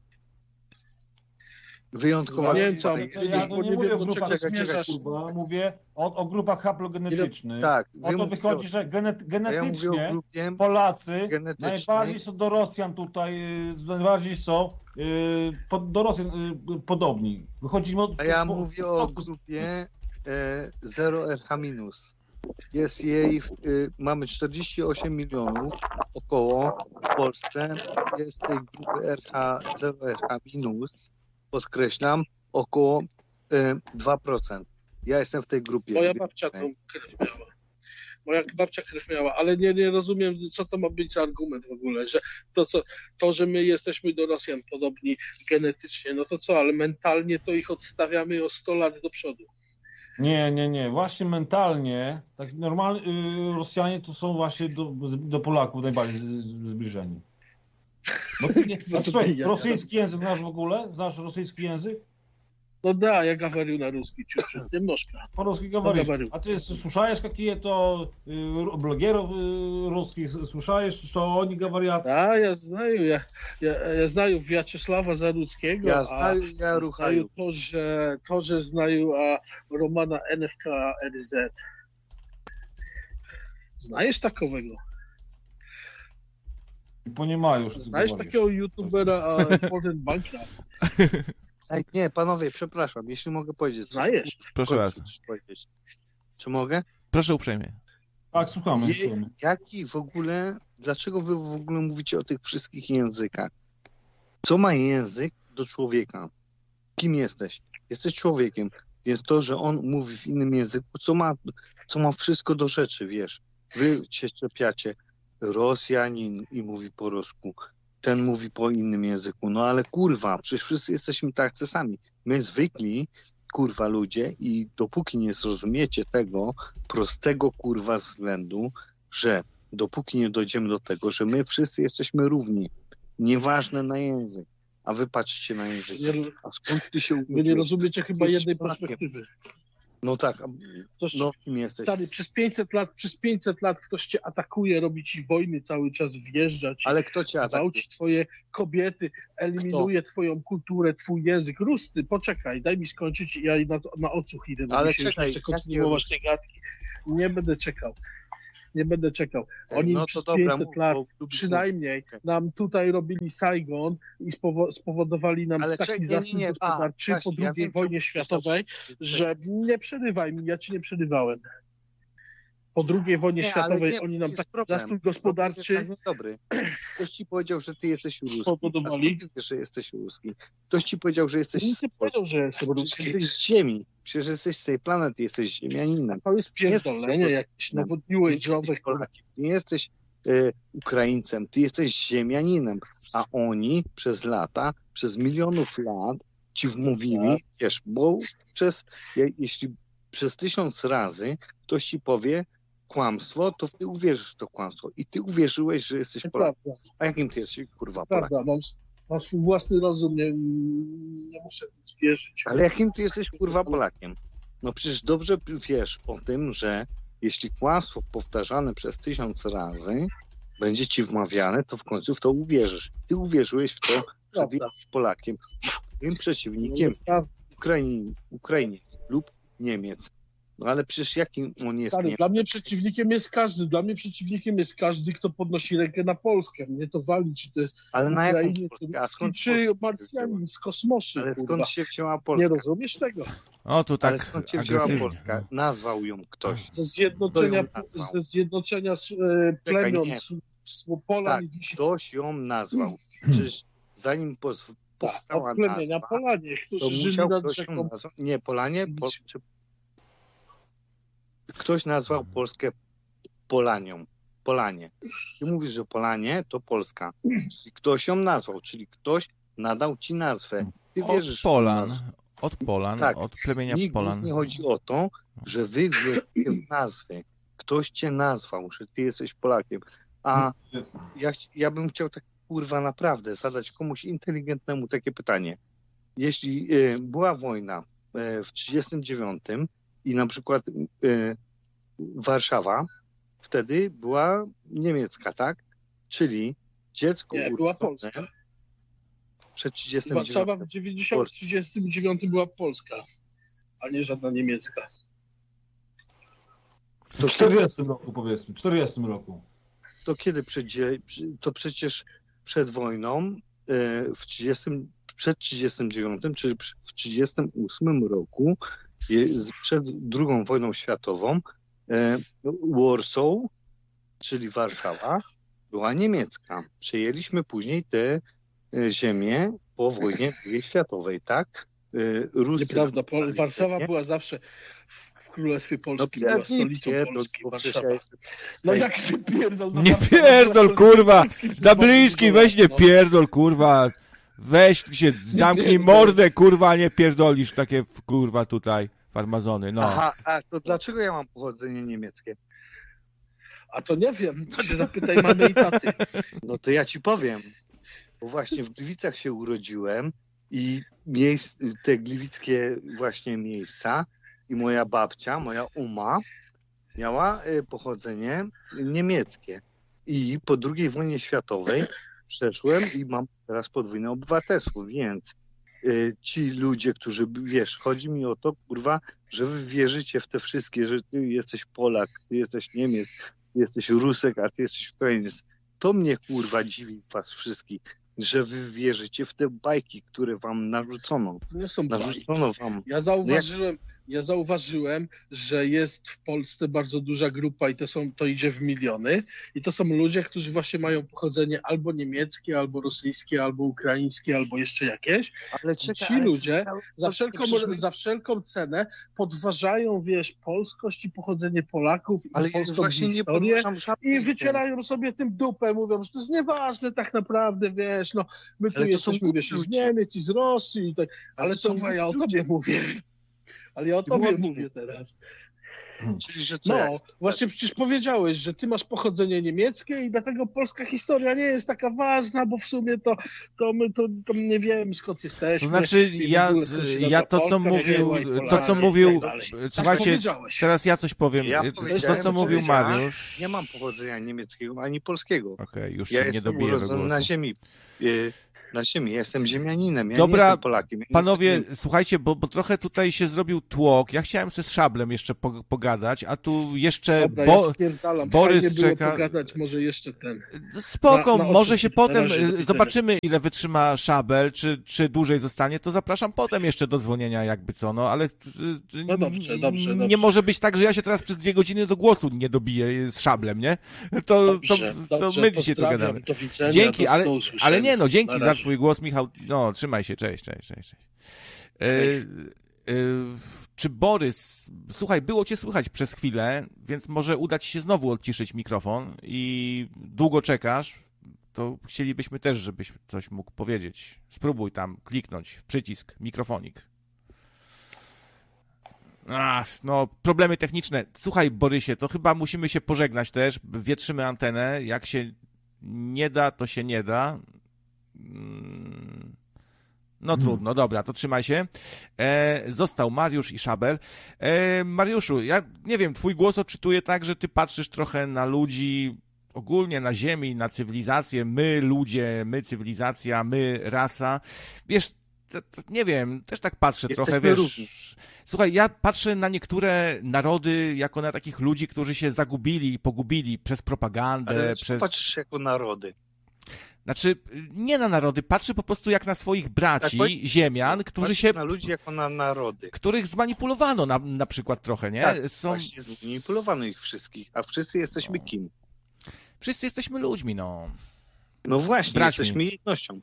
Wyjątkowa. Nie wiem, co ja nie mówię o grupach, mówię o grupach haplogenetycznych. Tak. O to wychodzi, że genetycznie Polacy najbardziej są do Rosjan tutaj, najbardziej są do Rosjan podobni. A ja mówię o grupie 0RH-. Jest jej, mamy 48 milionów około w Polsce. Jest tej grupy 0RH-, podkreślam, około 2%. Ja jestem w tej grupie. Moja babcia tą krew miała. Moja babcia krew miała, ale nie rozumiem, co to ma być za argument w ogóle, że że my jesteśmy do Rosjan podobni genetycznie, no to co, ale mentalnie to ich odstawiamy o 100 lat do przodu. Nie. Właśnie mentalnie, tak normalnie Rosjanie to są właśnie do Polaków najbardziej zbliżeni. Słuchaj, rosyjski język znasz w ogóle? Znasz rosyjski język? No da, я говорю на русский чуть-чуть, немножко. По-русски говоришь. А ты слушаешь какие-то блогеров русских, слушаешь, что они говорят? Да, я знаю, я знаю Вячеслава Заруцкого, я знаю тоже знаю Романа НФК РЗ. Знаешь такого? Не понимаю, что Знаешь такого ютубера Important Bankrupt? Nie, panowie, przepraszam, jeśli mogę powiedzieć. Znajesz? Proszę bardzo. Czy mogę? Proszę uprzejmie. Tak, słuchamy. Dlaczego wy w ogóle mówicie o tych wszystkich językach? Co ma język do człowieka? Kim jesteś? Jesteś człowiekiem. Więc to, że on mówi w innym języku, co ma wszystko do rzeczy, wiesz. Wy się czepiacie, Rosjanin i mówi po rusku, ten mówi po innym języku. No ale kurwa, przecież wszyscy jesteśmy tacy sami. My zwykli, kurwa, ludzie i dopóki nie zrozumiecie tego prostego, kurwa, względu, że dopóki nie dojdziemy do tego, że my wszyscy jesteśmy równi, nieważne na język, a wy patrzcie na język. A skąd ty się Wy nie urodziłeś? rozumiecie chyba Jesteś jednej Polakiem. perspektywy. No tak, No, kim jesteś? stary, przez 500 lat ktoś cię atakuje, robi ci wojny cały czas, wjeżdża ci, Ale kto cię atakuje? gwałci twoje kobiety, eliminuje twoją kulturę, twój język. Rusty, poczekaj, daj mi skończyć i ja na odsłuch idę, bo Ale mi się już nie czekaj, chcę jakie kontynuować tej gadki. Nie będę czekał. Nie będę czekał. Oni No to przez dobra, 500 mów, lat bo- przynajmniej Okej. nam tutaj robili Saigon i spowodowali nam Ale taki czekaj, zastrzyk nie. gospodarczy Właśnie, po ja II wiem, wojnie co- światowej, że nie przerywaj mi, ja ci nie przerywałem. Po II wojnie Nie, ale światowej nie, oni to nam jest taki problem. zastrój Problem gospodarczy jest tak niedobry. Ktoś ci powiedział, że ty jesteś ruski. Spowodowali. A skąd ty wiesz, że jesteś ruski? Ktoś ci powiedział, że jesteś Nikt nie z powiedział, Polski. że jestem Przecież ruski. jesteś z ziemi. Przecież jesteś z tej planety, jesteś ziemianinem. To jest pierdolenie, jesteś jakieś Polakiem. nowo New Nie Age'owe. jesteś Polakiem, nie jesteś Ukraińcem, ty jesteś ziemianinem, a oni przez lata, przez milionów lat ci wmówili, wiesz, bo jeśli przez 1000 razy ktoś ci powie kłamstwo, to ty uwierzysz w to kłamstwo i ty uwierzyłeś, że jesteś Polakiem. Prawda, A jakim ty jesteś, kurwa, Polakiem? prawda. Mam swój własny rozum, nie muszę nic wierzyć. Ale jakim ty jesteś, kurwa, Polakiem? No przecież dobrze wiesz o tym, że jeśli kłamstwo powtarzane przez 1000 razy będzie ci wmawiane, to w końcu w to uwierzysz. Ty uwierzyłeś w to, że Prawda. jesteś Polakiem. Twoim przeciwnikiem Ukrainiec lub Niemiec. No ale przecież jakim on jest Stary, Niemcem? dla mnie przeciwnikiem jest każdy. Dla mnie przeciwnikiem jest każdy, kto podnosi rękę na Polskę. Mnie to wali, czy to jest Ale na jaką Ukrainiec, Polskę? czy A ruski, skąd czy Polska Marsjanin z kosmosu. Ale kurwa. skąd się wzięła Nie Polska? rozumiesz tego? O, tu Ale tak skąd się wzięła agresywnie. Polska? Nazwał ją ktoś. Ze zjednoczenia, Kto ją nazwał? plemion, nie. Polan Tak, i Wisi. ktoś ją nazwał. Przecież zanim powstała Od plemienia nazwa, Polanie, to którzy żyli musiał nad ktoś ją rzeką. nazwać. Nie, Polanie, ktoś nazwał Polskę Polanią. Polanie. Ty mówisz, że Polanie to Polska. I ktoś ją nazwał, czyli ktoś nadał ci nazwę. Ty Od wierzysz w tą Polan, nazwę. od Polan, Tak. od plemienia Nigdy Polan. nie chodzi o to, że wy wierzycie w nazwy. Ktoś cię nazwał, że ty jesteś Polakiem. A ja bym chciał tak, kurwa, naprawdę zadać komuś inteligentnemu takie pytanie. Jeśli była wojna w 1939 i na przykład Warszawa wtedy była niemiecka, tak? Czyli dziecko Nie, była urodzone Polska. przed 1939. Warszawa w 1939 była Polska, a nie żadna niemiecka. W 40 roku powiedzmy, w 40 roku. To kiedy to przecież przed wojną przed 39, czyli w 38 roku, przed II wojną światową, Warsaw, czyli Warszawa, była niemiecka. Przejęliśmy później te ziemię po wojnie II światowej, tak? Ruscy Nieprawda, zajmowali Warszawa ziemię. była zawsze w Królestwie Polskim, No, była nie stolicą pierdol, Polski, bo przecież Warszawa. ja jestem- No jak ty pierdol? No Nie Warszawa pierdol, była kurwa! stolicą Polski, Dabliński, weź nie no. pierdol, kurwa! Weź się, zamknij pierdol. mordę, kurwa, nie pierdolisz takie, kurwa, tutaj, farmazony, no. Aha, a to dlaczego ja mam pochodzenie niemieckie? A to nie wiem, to się zapytaj mamy i taty. No to ja ci powiem, bo właśnie w Gliwicach się urodziłem i te gliwickie właśnie miejsca i moja babcia, moja uma miała pochodzenie niemieckie. I po II wojnie światowej przeszłem i mam teraz podwójne obywatelstwo, więc ci ludzie, którzy, wiesz, chodzi mi o to, kurwa, że wy wierzycie w te wszystkie, że ty jesteś Polak, ty jesteś Niemiec, ty jesteś Rusek, a ty jesteś Ukrainiec. To mnie, kurwa, dziwi was wszystkich, że wy wierzycie w te bajki, które wam narzucono. To nie są bajki. Narzucono wam. Ja zauważyłem, ja zauważyłem, że jest w Polsce bardzo duża grupa i to idzie w miliony i to są ludzie, którzy właśnie mają pochodzenie albo niemieckie, albo rosyjskie, albo ukraińskie, albo jeszcze jakieś. Ale Ci ludzie za wszelką cenę podważają, wiesz, polskość i pochodzenie Polaków i ale polską właśnie nie historię podważam żadnej i wycierają sobie tym dupę, mówią, że to jest nieważne tak naprawdę, wiesz, no my tu Ale to są jesteśmy, wiesz, i z ludzie. Niemiec, i z Rosji, i tak, ale to to są ja o ludzie. tobie mówię. Ale ja o tobie Ładnie. mówię teraz. Czyli, że co No, jest? właśnie przecież powiedziałeś, że ty masz pochodzenie niemieckie i dlatego polska historia nie jest taka ważna, bo w sumie to my to nie wiemy, skąd jesteśmy. To znaczy, i w ja ogóle skąd się to, Polska co mówił, wzięła i to, Polacy co i mówił, tak dalej. słuchajcie, powiedziałeś. teraz ja coś powiem. Ja To, powiedziałem, co mówił powiedziałem, Mariusz... Nie mam pochodzenia niemieckiego ani polskiego. Okej, już Ja się nie jestem dobiję do urodzony głosu. na ziemi. Ja jestem ziemianinem, ja Dobra, nie jestem Polakiem. Ja nie Panowie, jestem... słuchajcie, bo trochę tutaj się zrobił tłok. Ja chciałem sobie z Szablem jeszcze pogadać, a tu jeszcze Dobra, ja spierdalam. Borys Fajnie było czeka. pogadać, może jeszcze ten. Spoko, na może oczy, się na potem razie, do widzenia. zobaczymy, ile wytrzyma Szabel, czy dłużej zostanie, to zapraszam potem jeszcze do dzwonienia, jakby co, no ale No dobrze. nie może być tak, że ja się teraz przez 2 godziny do głosu nie dobiję z Szablem, nie? To my dzisiaj tu gadamy. Do widzenia, Dzięki, do usłyszenia. ale nie, no dzięki Na za razie. twój głos, Michał. No, trzymaj się, cześć. Czy Borys, słuchaj, było cię słychać przez chwilę, więc może uda ci się znowu odciszyć mikrofon i długo czekasz, to chcielibyśmy też, żebyś coś mógł powiedzieć. Spróbuj tam kliknąć w przycisk, mikrofonik. No, problemy techniczne. Słuchaj, Borysie, to chyba musimy się pożegnać też. Wietrzymy antenę. Jak się nie da, to się nie da. No trudno, dobra, to trzymaj się. Został Mariusz i Szabel. Mariuszu, ja nie wiem, twój głos odczytuję tak, że ty patrzysz trochę na ludzi, ogólnie na ziemi, na cywilizację. My ludzie, my cywilizacja, my rasa. Wiesz, nie wiem, też tak patrzę trochę, wiesz. Równi. Słuchaj, ja patrzę na niektóre narody jako na takich ludzi, którzy się zagubili i pogubili przez propagandę, Ale przez... patrzysz jako narody. Znaczy, nie na narody, patrzę po prostu jak na swoich braci, Tak, ziemian, którzy Patrzysz się... na ludzi jako na narody. których zmanipulowano na przykład trochę, nie? Tak, właśnie zmanipulowano ich wszystkich. A wszyscy jesteśmy kim? Wszyscy jesteśmy ludźmi, no. No właśnie, Braćmi. jesteśmy jednością.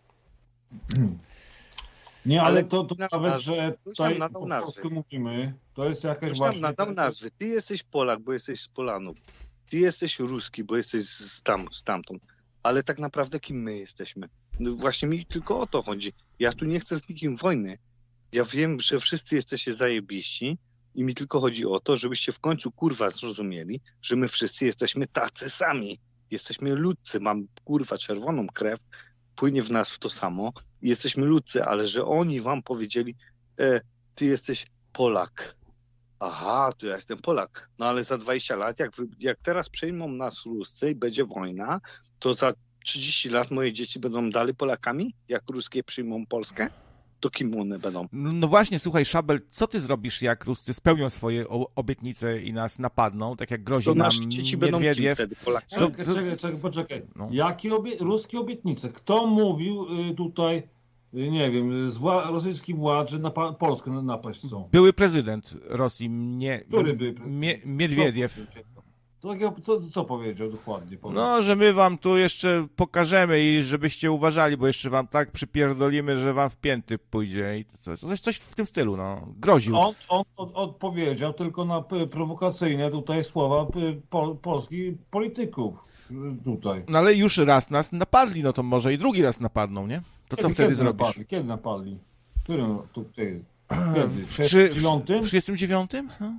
Nie, ale Ale to nawet, że ktoś nam tutaj nadał po nazwy. polsku mówimy, to jest jakaś Ktoś nam właśnie... nadał nazwy. Ty jesteś Polak, bo jesteś z Polanów. Ty jesteś Ruski, bo jesteś stamtąd. Ale tak naprawdę kim my jesteśmy? No właśnie mi tylko o to chodzi. Ja tu nie chcę z nikim wojny. Ja wiem, że wszyscy jesteście zajebiści i mi tylko chodzi o to, żebyście w końcu kurwa zrozumieli, że my wszyscy jesteśmy tacy sami. Jesteśmy ludcy, mam kurwa czerwoną krew, płynie w nas w to samo i jesteśmy ludcy, ale że oni wam powiedzieli, ty jesteś Polak. Aha, to ja jestem Polak. No ale za 20 lat, jak teraz przejmą nas Ruscy i będzie wojna, to za 30 lat moje dzieci będą dalej Polakami? Jak ruskie przyjmą Polskę? To kim one będą? No właśnie, słuchaj, Szabel, co ty zrobisz, jak Ruscy spełnią swoje obietnice i nas napadną, tak jak grozi To nam nasze dzieci będą kim Miedwiediew? wtedy Polakami? Czekaj, poczekaj. No. Jakie ruskie obietnice? Kto mówił tutaj, nie wiem, rosyjskich władz, że na Polskę napaść chcą? Były prezydent Rosji, Który był? Miedwiediew. Co powiedział dokładnie? No, że my wam tu jeszcze pokażemy i żebyście uważali, bo jeszcze wam tak przypierdolimy, że wam w pięty pójdzie i coś w tym stylu, no. Groził. On odpowiedział tylko na prowokacyjne tutaj słowa polskich polityków tutaj. No ale już raz nas napadli, no to może i drugi raz napadną, nie? To co wtedy zrobisz? Kiedy napadli? W którym tutaj? W 39? No.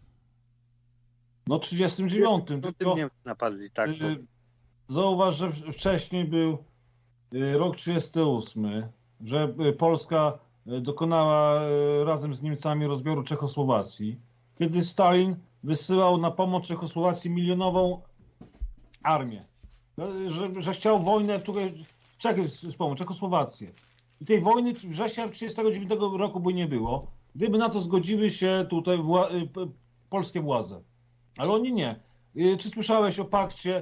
No 39. Tylko Niemcy napadli, tak. zauważ, że wcześniej był rok 38, że Polska dokonała razem z Niemcami rozbioru Czechosłowacji, kiedy Stalin wysyłał na pomoc Czechosłowacji milionową armię. Że chciał wojnę Czechosłowację. I tej wojny września 1939 roku by nie było, gdyby na to zgodziły się tutaj polskie władze. Ale oni nie. Czy słyszałeś o pakcie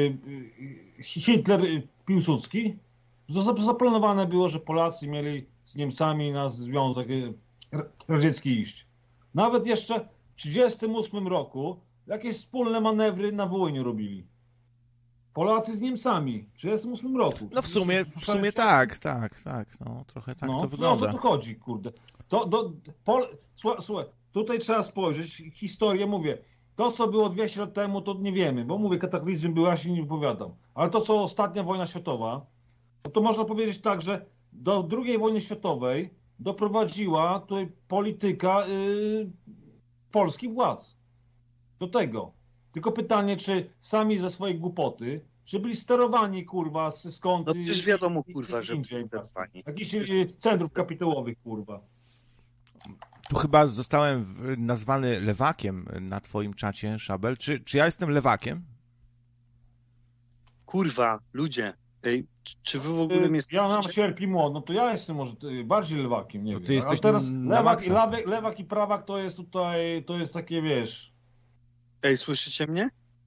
Hitler-Piłsudski? Zaplanowane było, że Polacy mieli z Niemcami na Związek Radziecki iść. Nawet jeszcze w 1938 roku jakieś wspólne manewry na Wołyniu robili. Polacy z Niemcami w 1938 roku. No w sumie tak, no trochę tak to wygląda. No o co tu chodzi, kurde. Słuchaj, tutaj trzeba spojrzeć, historię mówię, to co było 200 lat temu to nie wiemy, bo mówię, kataklizm był, ja się nie wypowiadam. Ale to co ostatnia wojna światowa, to można powiedzieć tak, że do II wojny światowej doprowadziła tutaj polityka polskich władz. Do tego. Tylko pytanie, czy sami ze swojej głupoty, czy byli sterowani, kurwa, skąd... No przecież wiadomo, kurwa, że byli sterowani. Jakichś centrów kapitałowych, kurwa. Tu chyba zostałem nazwany lewakiem na twoim czacie, Szabel. Czy ja jestem lewakiem? Kurwa, ludzie. Ej, czy wy w ogóle mnie... Ja mam sierp i młot, no to ja jestem może bardziej lewakiem, nie To wiem. ty jesteś a teraz na maksa. lewak i prawak to jest tutaj, to jest takie, wiesz... Ej, słyszycie mnie?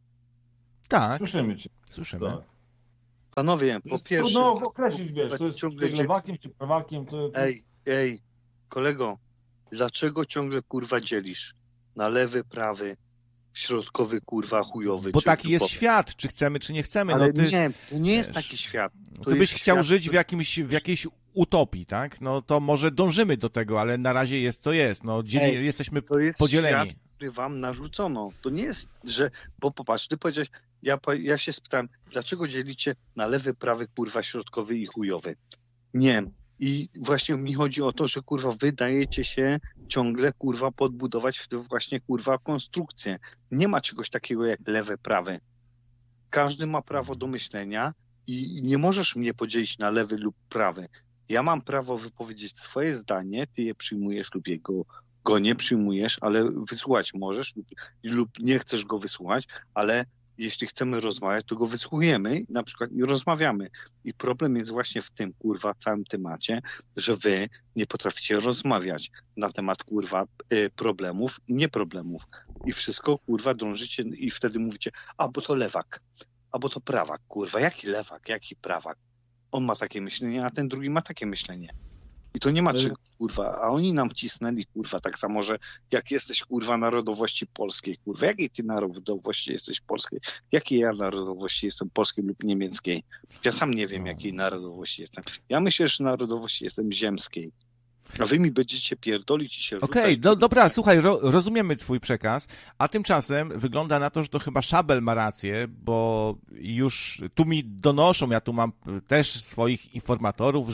Tak, Słyszymy cię. słyszymy. Tak. Panowie, po pierwsze... Trudno określić, wiesz, to jest ciągle lewakiem czy prawakiem, to... Ej, kolego, dlaczego ciągle kurwa dzielisz na lewy, prawy, środkowy, kurwa, chujowy? Bo czy taki jest dupowy? świat, czy chcemy, czy nie chcemy. Ale No ty, nie, to nie jest wiesz, taki świat. To ty byś jest chciał świat, żyć w jakiejś utopii, tak? No to może dążymy do tego, ale na razie jest co jest. No, jesteśmy to jest podzieleni. świat, który wam narzucono. To nie jest, że... Bo popatrz, ty powiedziałeś, ja się spytałem, dlaczego dzielicie na lewy, prawy, kurwa, środkowy i chujowy? Nie. I właśnie mi chodzi o to, że kurwa wydajecie się ciągle kurwa podbudować w te właśnie kurwa konstrukcje. Nie ma czegoś takiego jak lewe, prawe. Każdy ma prawo do myślenia i nie możesz mnie podzielić na lewy lub prawy. Ja mam prawo wypowiedzieć swoje zdanie, ty je przyjmujesz lub go nie przyjmujesz, ale wysłuchać możesz lub nie chcesz go wysłuchać, ale jeśli chcemy rozmawiać, to go wysłuchujemy na przykład i rozmawiamy. I problem jest właśnie w tym, kurwa, całym temacie, że wy nie potraficie rozmawiać na temat, kurwa, problemów i nieproblemów. I wszystko, kurwa, drążycie i wtedy mówicie, a bo to lewak, a bo to prawak, kurwa. Jaki lewak, jaki prawak? On ma takie myślenie, a ten drugi ma takie myślenie. I to nie ma czego, kurwa, a oni nam wcisnęli, kurwa, tak samo, że jak jesteś, kurwa, narodowości polskiej, kurwa, jakiej ty narodowości jesteś polskiej? Jakiej ja narodowości jestem polskiej lub niemieckiej? Ja sam nie wiem, jakiej narodowości jestem. Ja myślę, że narodowości jestem ziemskiej. A wy mi będziecie pierdolić i się rzucać. Okej, dobra, słuchaj, rozumiemy twój przekaz, a tymczasem wygląda na to, że to chyba Szabel ma rację, bo już tu mi donoszą, ja tu mam też swoich informatorów,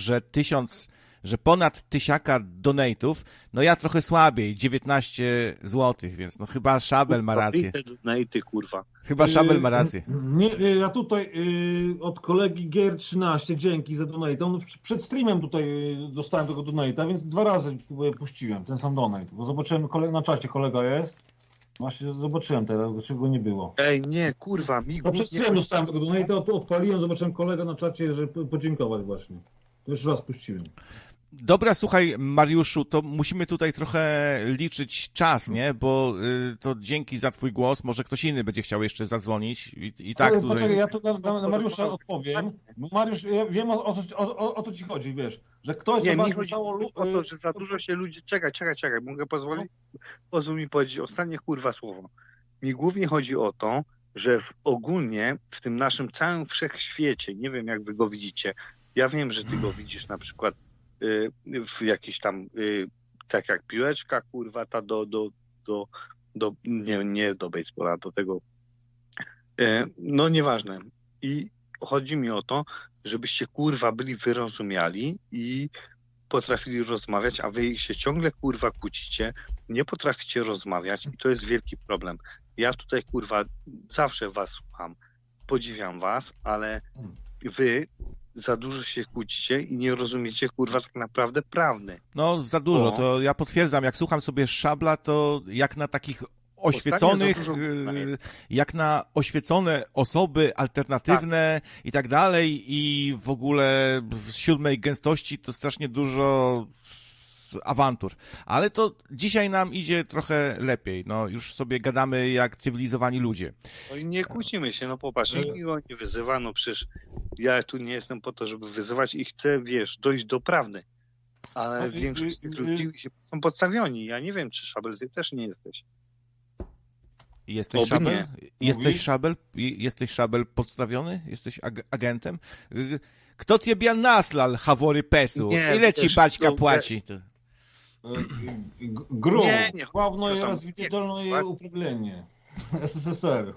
że ponad 1000 donate'ów, no ja trochę słabiej, 19 zł, więc no chyba Szabel ma rację. Donaty, kurwa. Chyba Szabel ma rację. Nie, ja tutaj od kolegi Gier13 dzięki za donate. On przed streamem tutaj dostałem tego donate'a, więc 2 razy puściłem ten sam donate, bo zobaczyłem na czacie kolega jest. Właśnie zobaczyłem teraz, czego nie było. Ej, nie, kurwa, mi No przed streamem dostałem tego donate'a, odpaliłem, zobaczyłem kolega na czacie, że podziękować właśnie. To jeszcze raz puściłem. Dobra, słuchaj, Mariuszu, to musimy tutaj trochę liczyć czas, nie? Bo to dzięki za twój głos, może ktoś inny będzie chciał jeszcze zadzwonić i tak Ale tutaj... poczekaj, ja tu na Mariusza odpowiem. Mariusz, ja wiem o co ci chodzi, wiesz, że ktoś nie, mi zobaczył chodzi całą... o to, że za dużo się ludzi... Czekaj, mogę pozwolić? Pozwól mi powiedzieć ostatnie, kurwa, słowo. Mi głównie chodzi o to, że ogólnie w tym naszym całym wszechświecie, nie wiem jak wy go widzicie, ja wiem, że ty go widzisz na przykład w jakiś tam, tak jak piłeczka, kurwa, ta nie do baseballa, do tego, no nieważne. I chodzi mi o to, żebyście, kurwa, byli wyrozumiali i potrafili rozmawiać, a wy się ciągle, kurwa, kłócicie, nie potraficie rozmawiać i to jest wielki problem. Ja tutaj, kurwa, zawsze was słucham, podziwiam was, ale wy za dużo się kłócicie i nie rozumiecie, kurwa, tak naprawdę prawdy. No, za dużo. To ja potwierdzam, jak słucham sobie Szabla, to jak na takich oświeconych, jak na oświecone osoby alternatywne i tak dalej i w ogóle w 7 gęstości to strasznie dużo awantur. Ale to dzisiaj nam idzie trochę lepiej. No, już sobie gadamy jak cywilizowani ludzie. No i nie kłócimy się, no popatrz, nikt go nie wyzywa, no przecież ja tu nie jestem po to, żeby wyzywać i chcę, wiesz, dojść do prawdy. Ale większość z tych ludzi są podstawioni. Ja nie wiem, czy Szabel, ty też nie jesteś. Jesteś Oby Szabel? nie. Jesteś Szabel podstawiony? Jesteś agentem? Kto ciebie naslal, Hawory Pesu? Nie, Ile ci też Baćka to- płaci? GRU, Nie, Główne tam- Rozwiedzione nie, Uprawienie SSSR.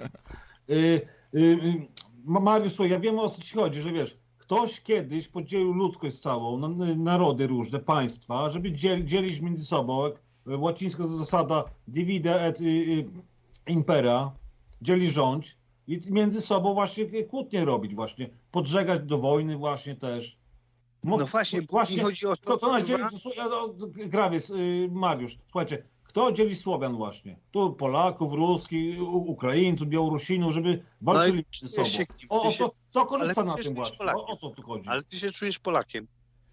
Mariusz, słuchaj, ja wiem, o co ci chodzi, że wiesz, ktoś kiedyś podzielił ludzkość całą, narody różne, państwa, żeby dzielić między sobą, jak łacińska zasada divide et impera, dzieli rządź, i między sobą właśnie kłótnie robić właśnie, podżegać do wojny właśnie też. No właśnie, bo mi chodzi o to, Kto nas dzieli, kurwa, Grawiec, Mariusz, słuchajcie, kto dzieli Słowian właśnie? Tu Polaków, Ruskich, Ukraińców, Białorusinów, żeby walczyli między sobą. Co korzysta ale na ty tym się właśnie? Polakiem. O co tu chodzi? ale ty się czujesz Polakiem.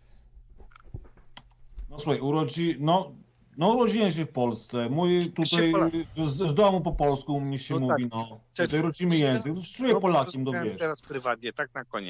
No słuchaj, urodziłem się w Polsce. Mój tutaj Polak. z domu po polsku u mnie się No mówi, tak. Tutaj rodzimy język. Czuję Polakiem, porozmawiamy wiesz. teraz prywatnie, tak na koniec.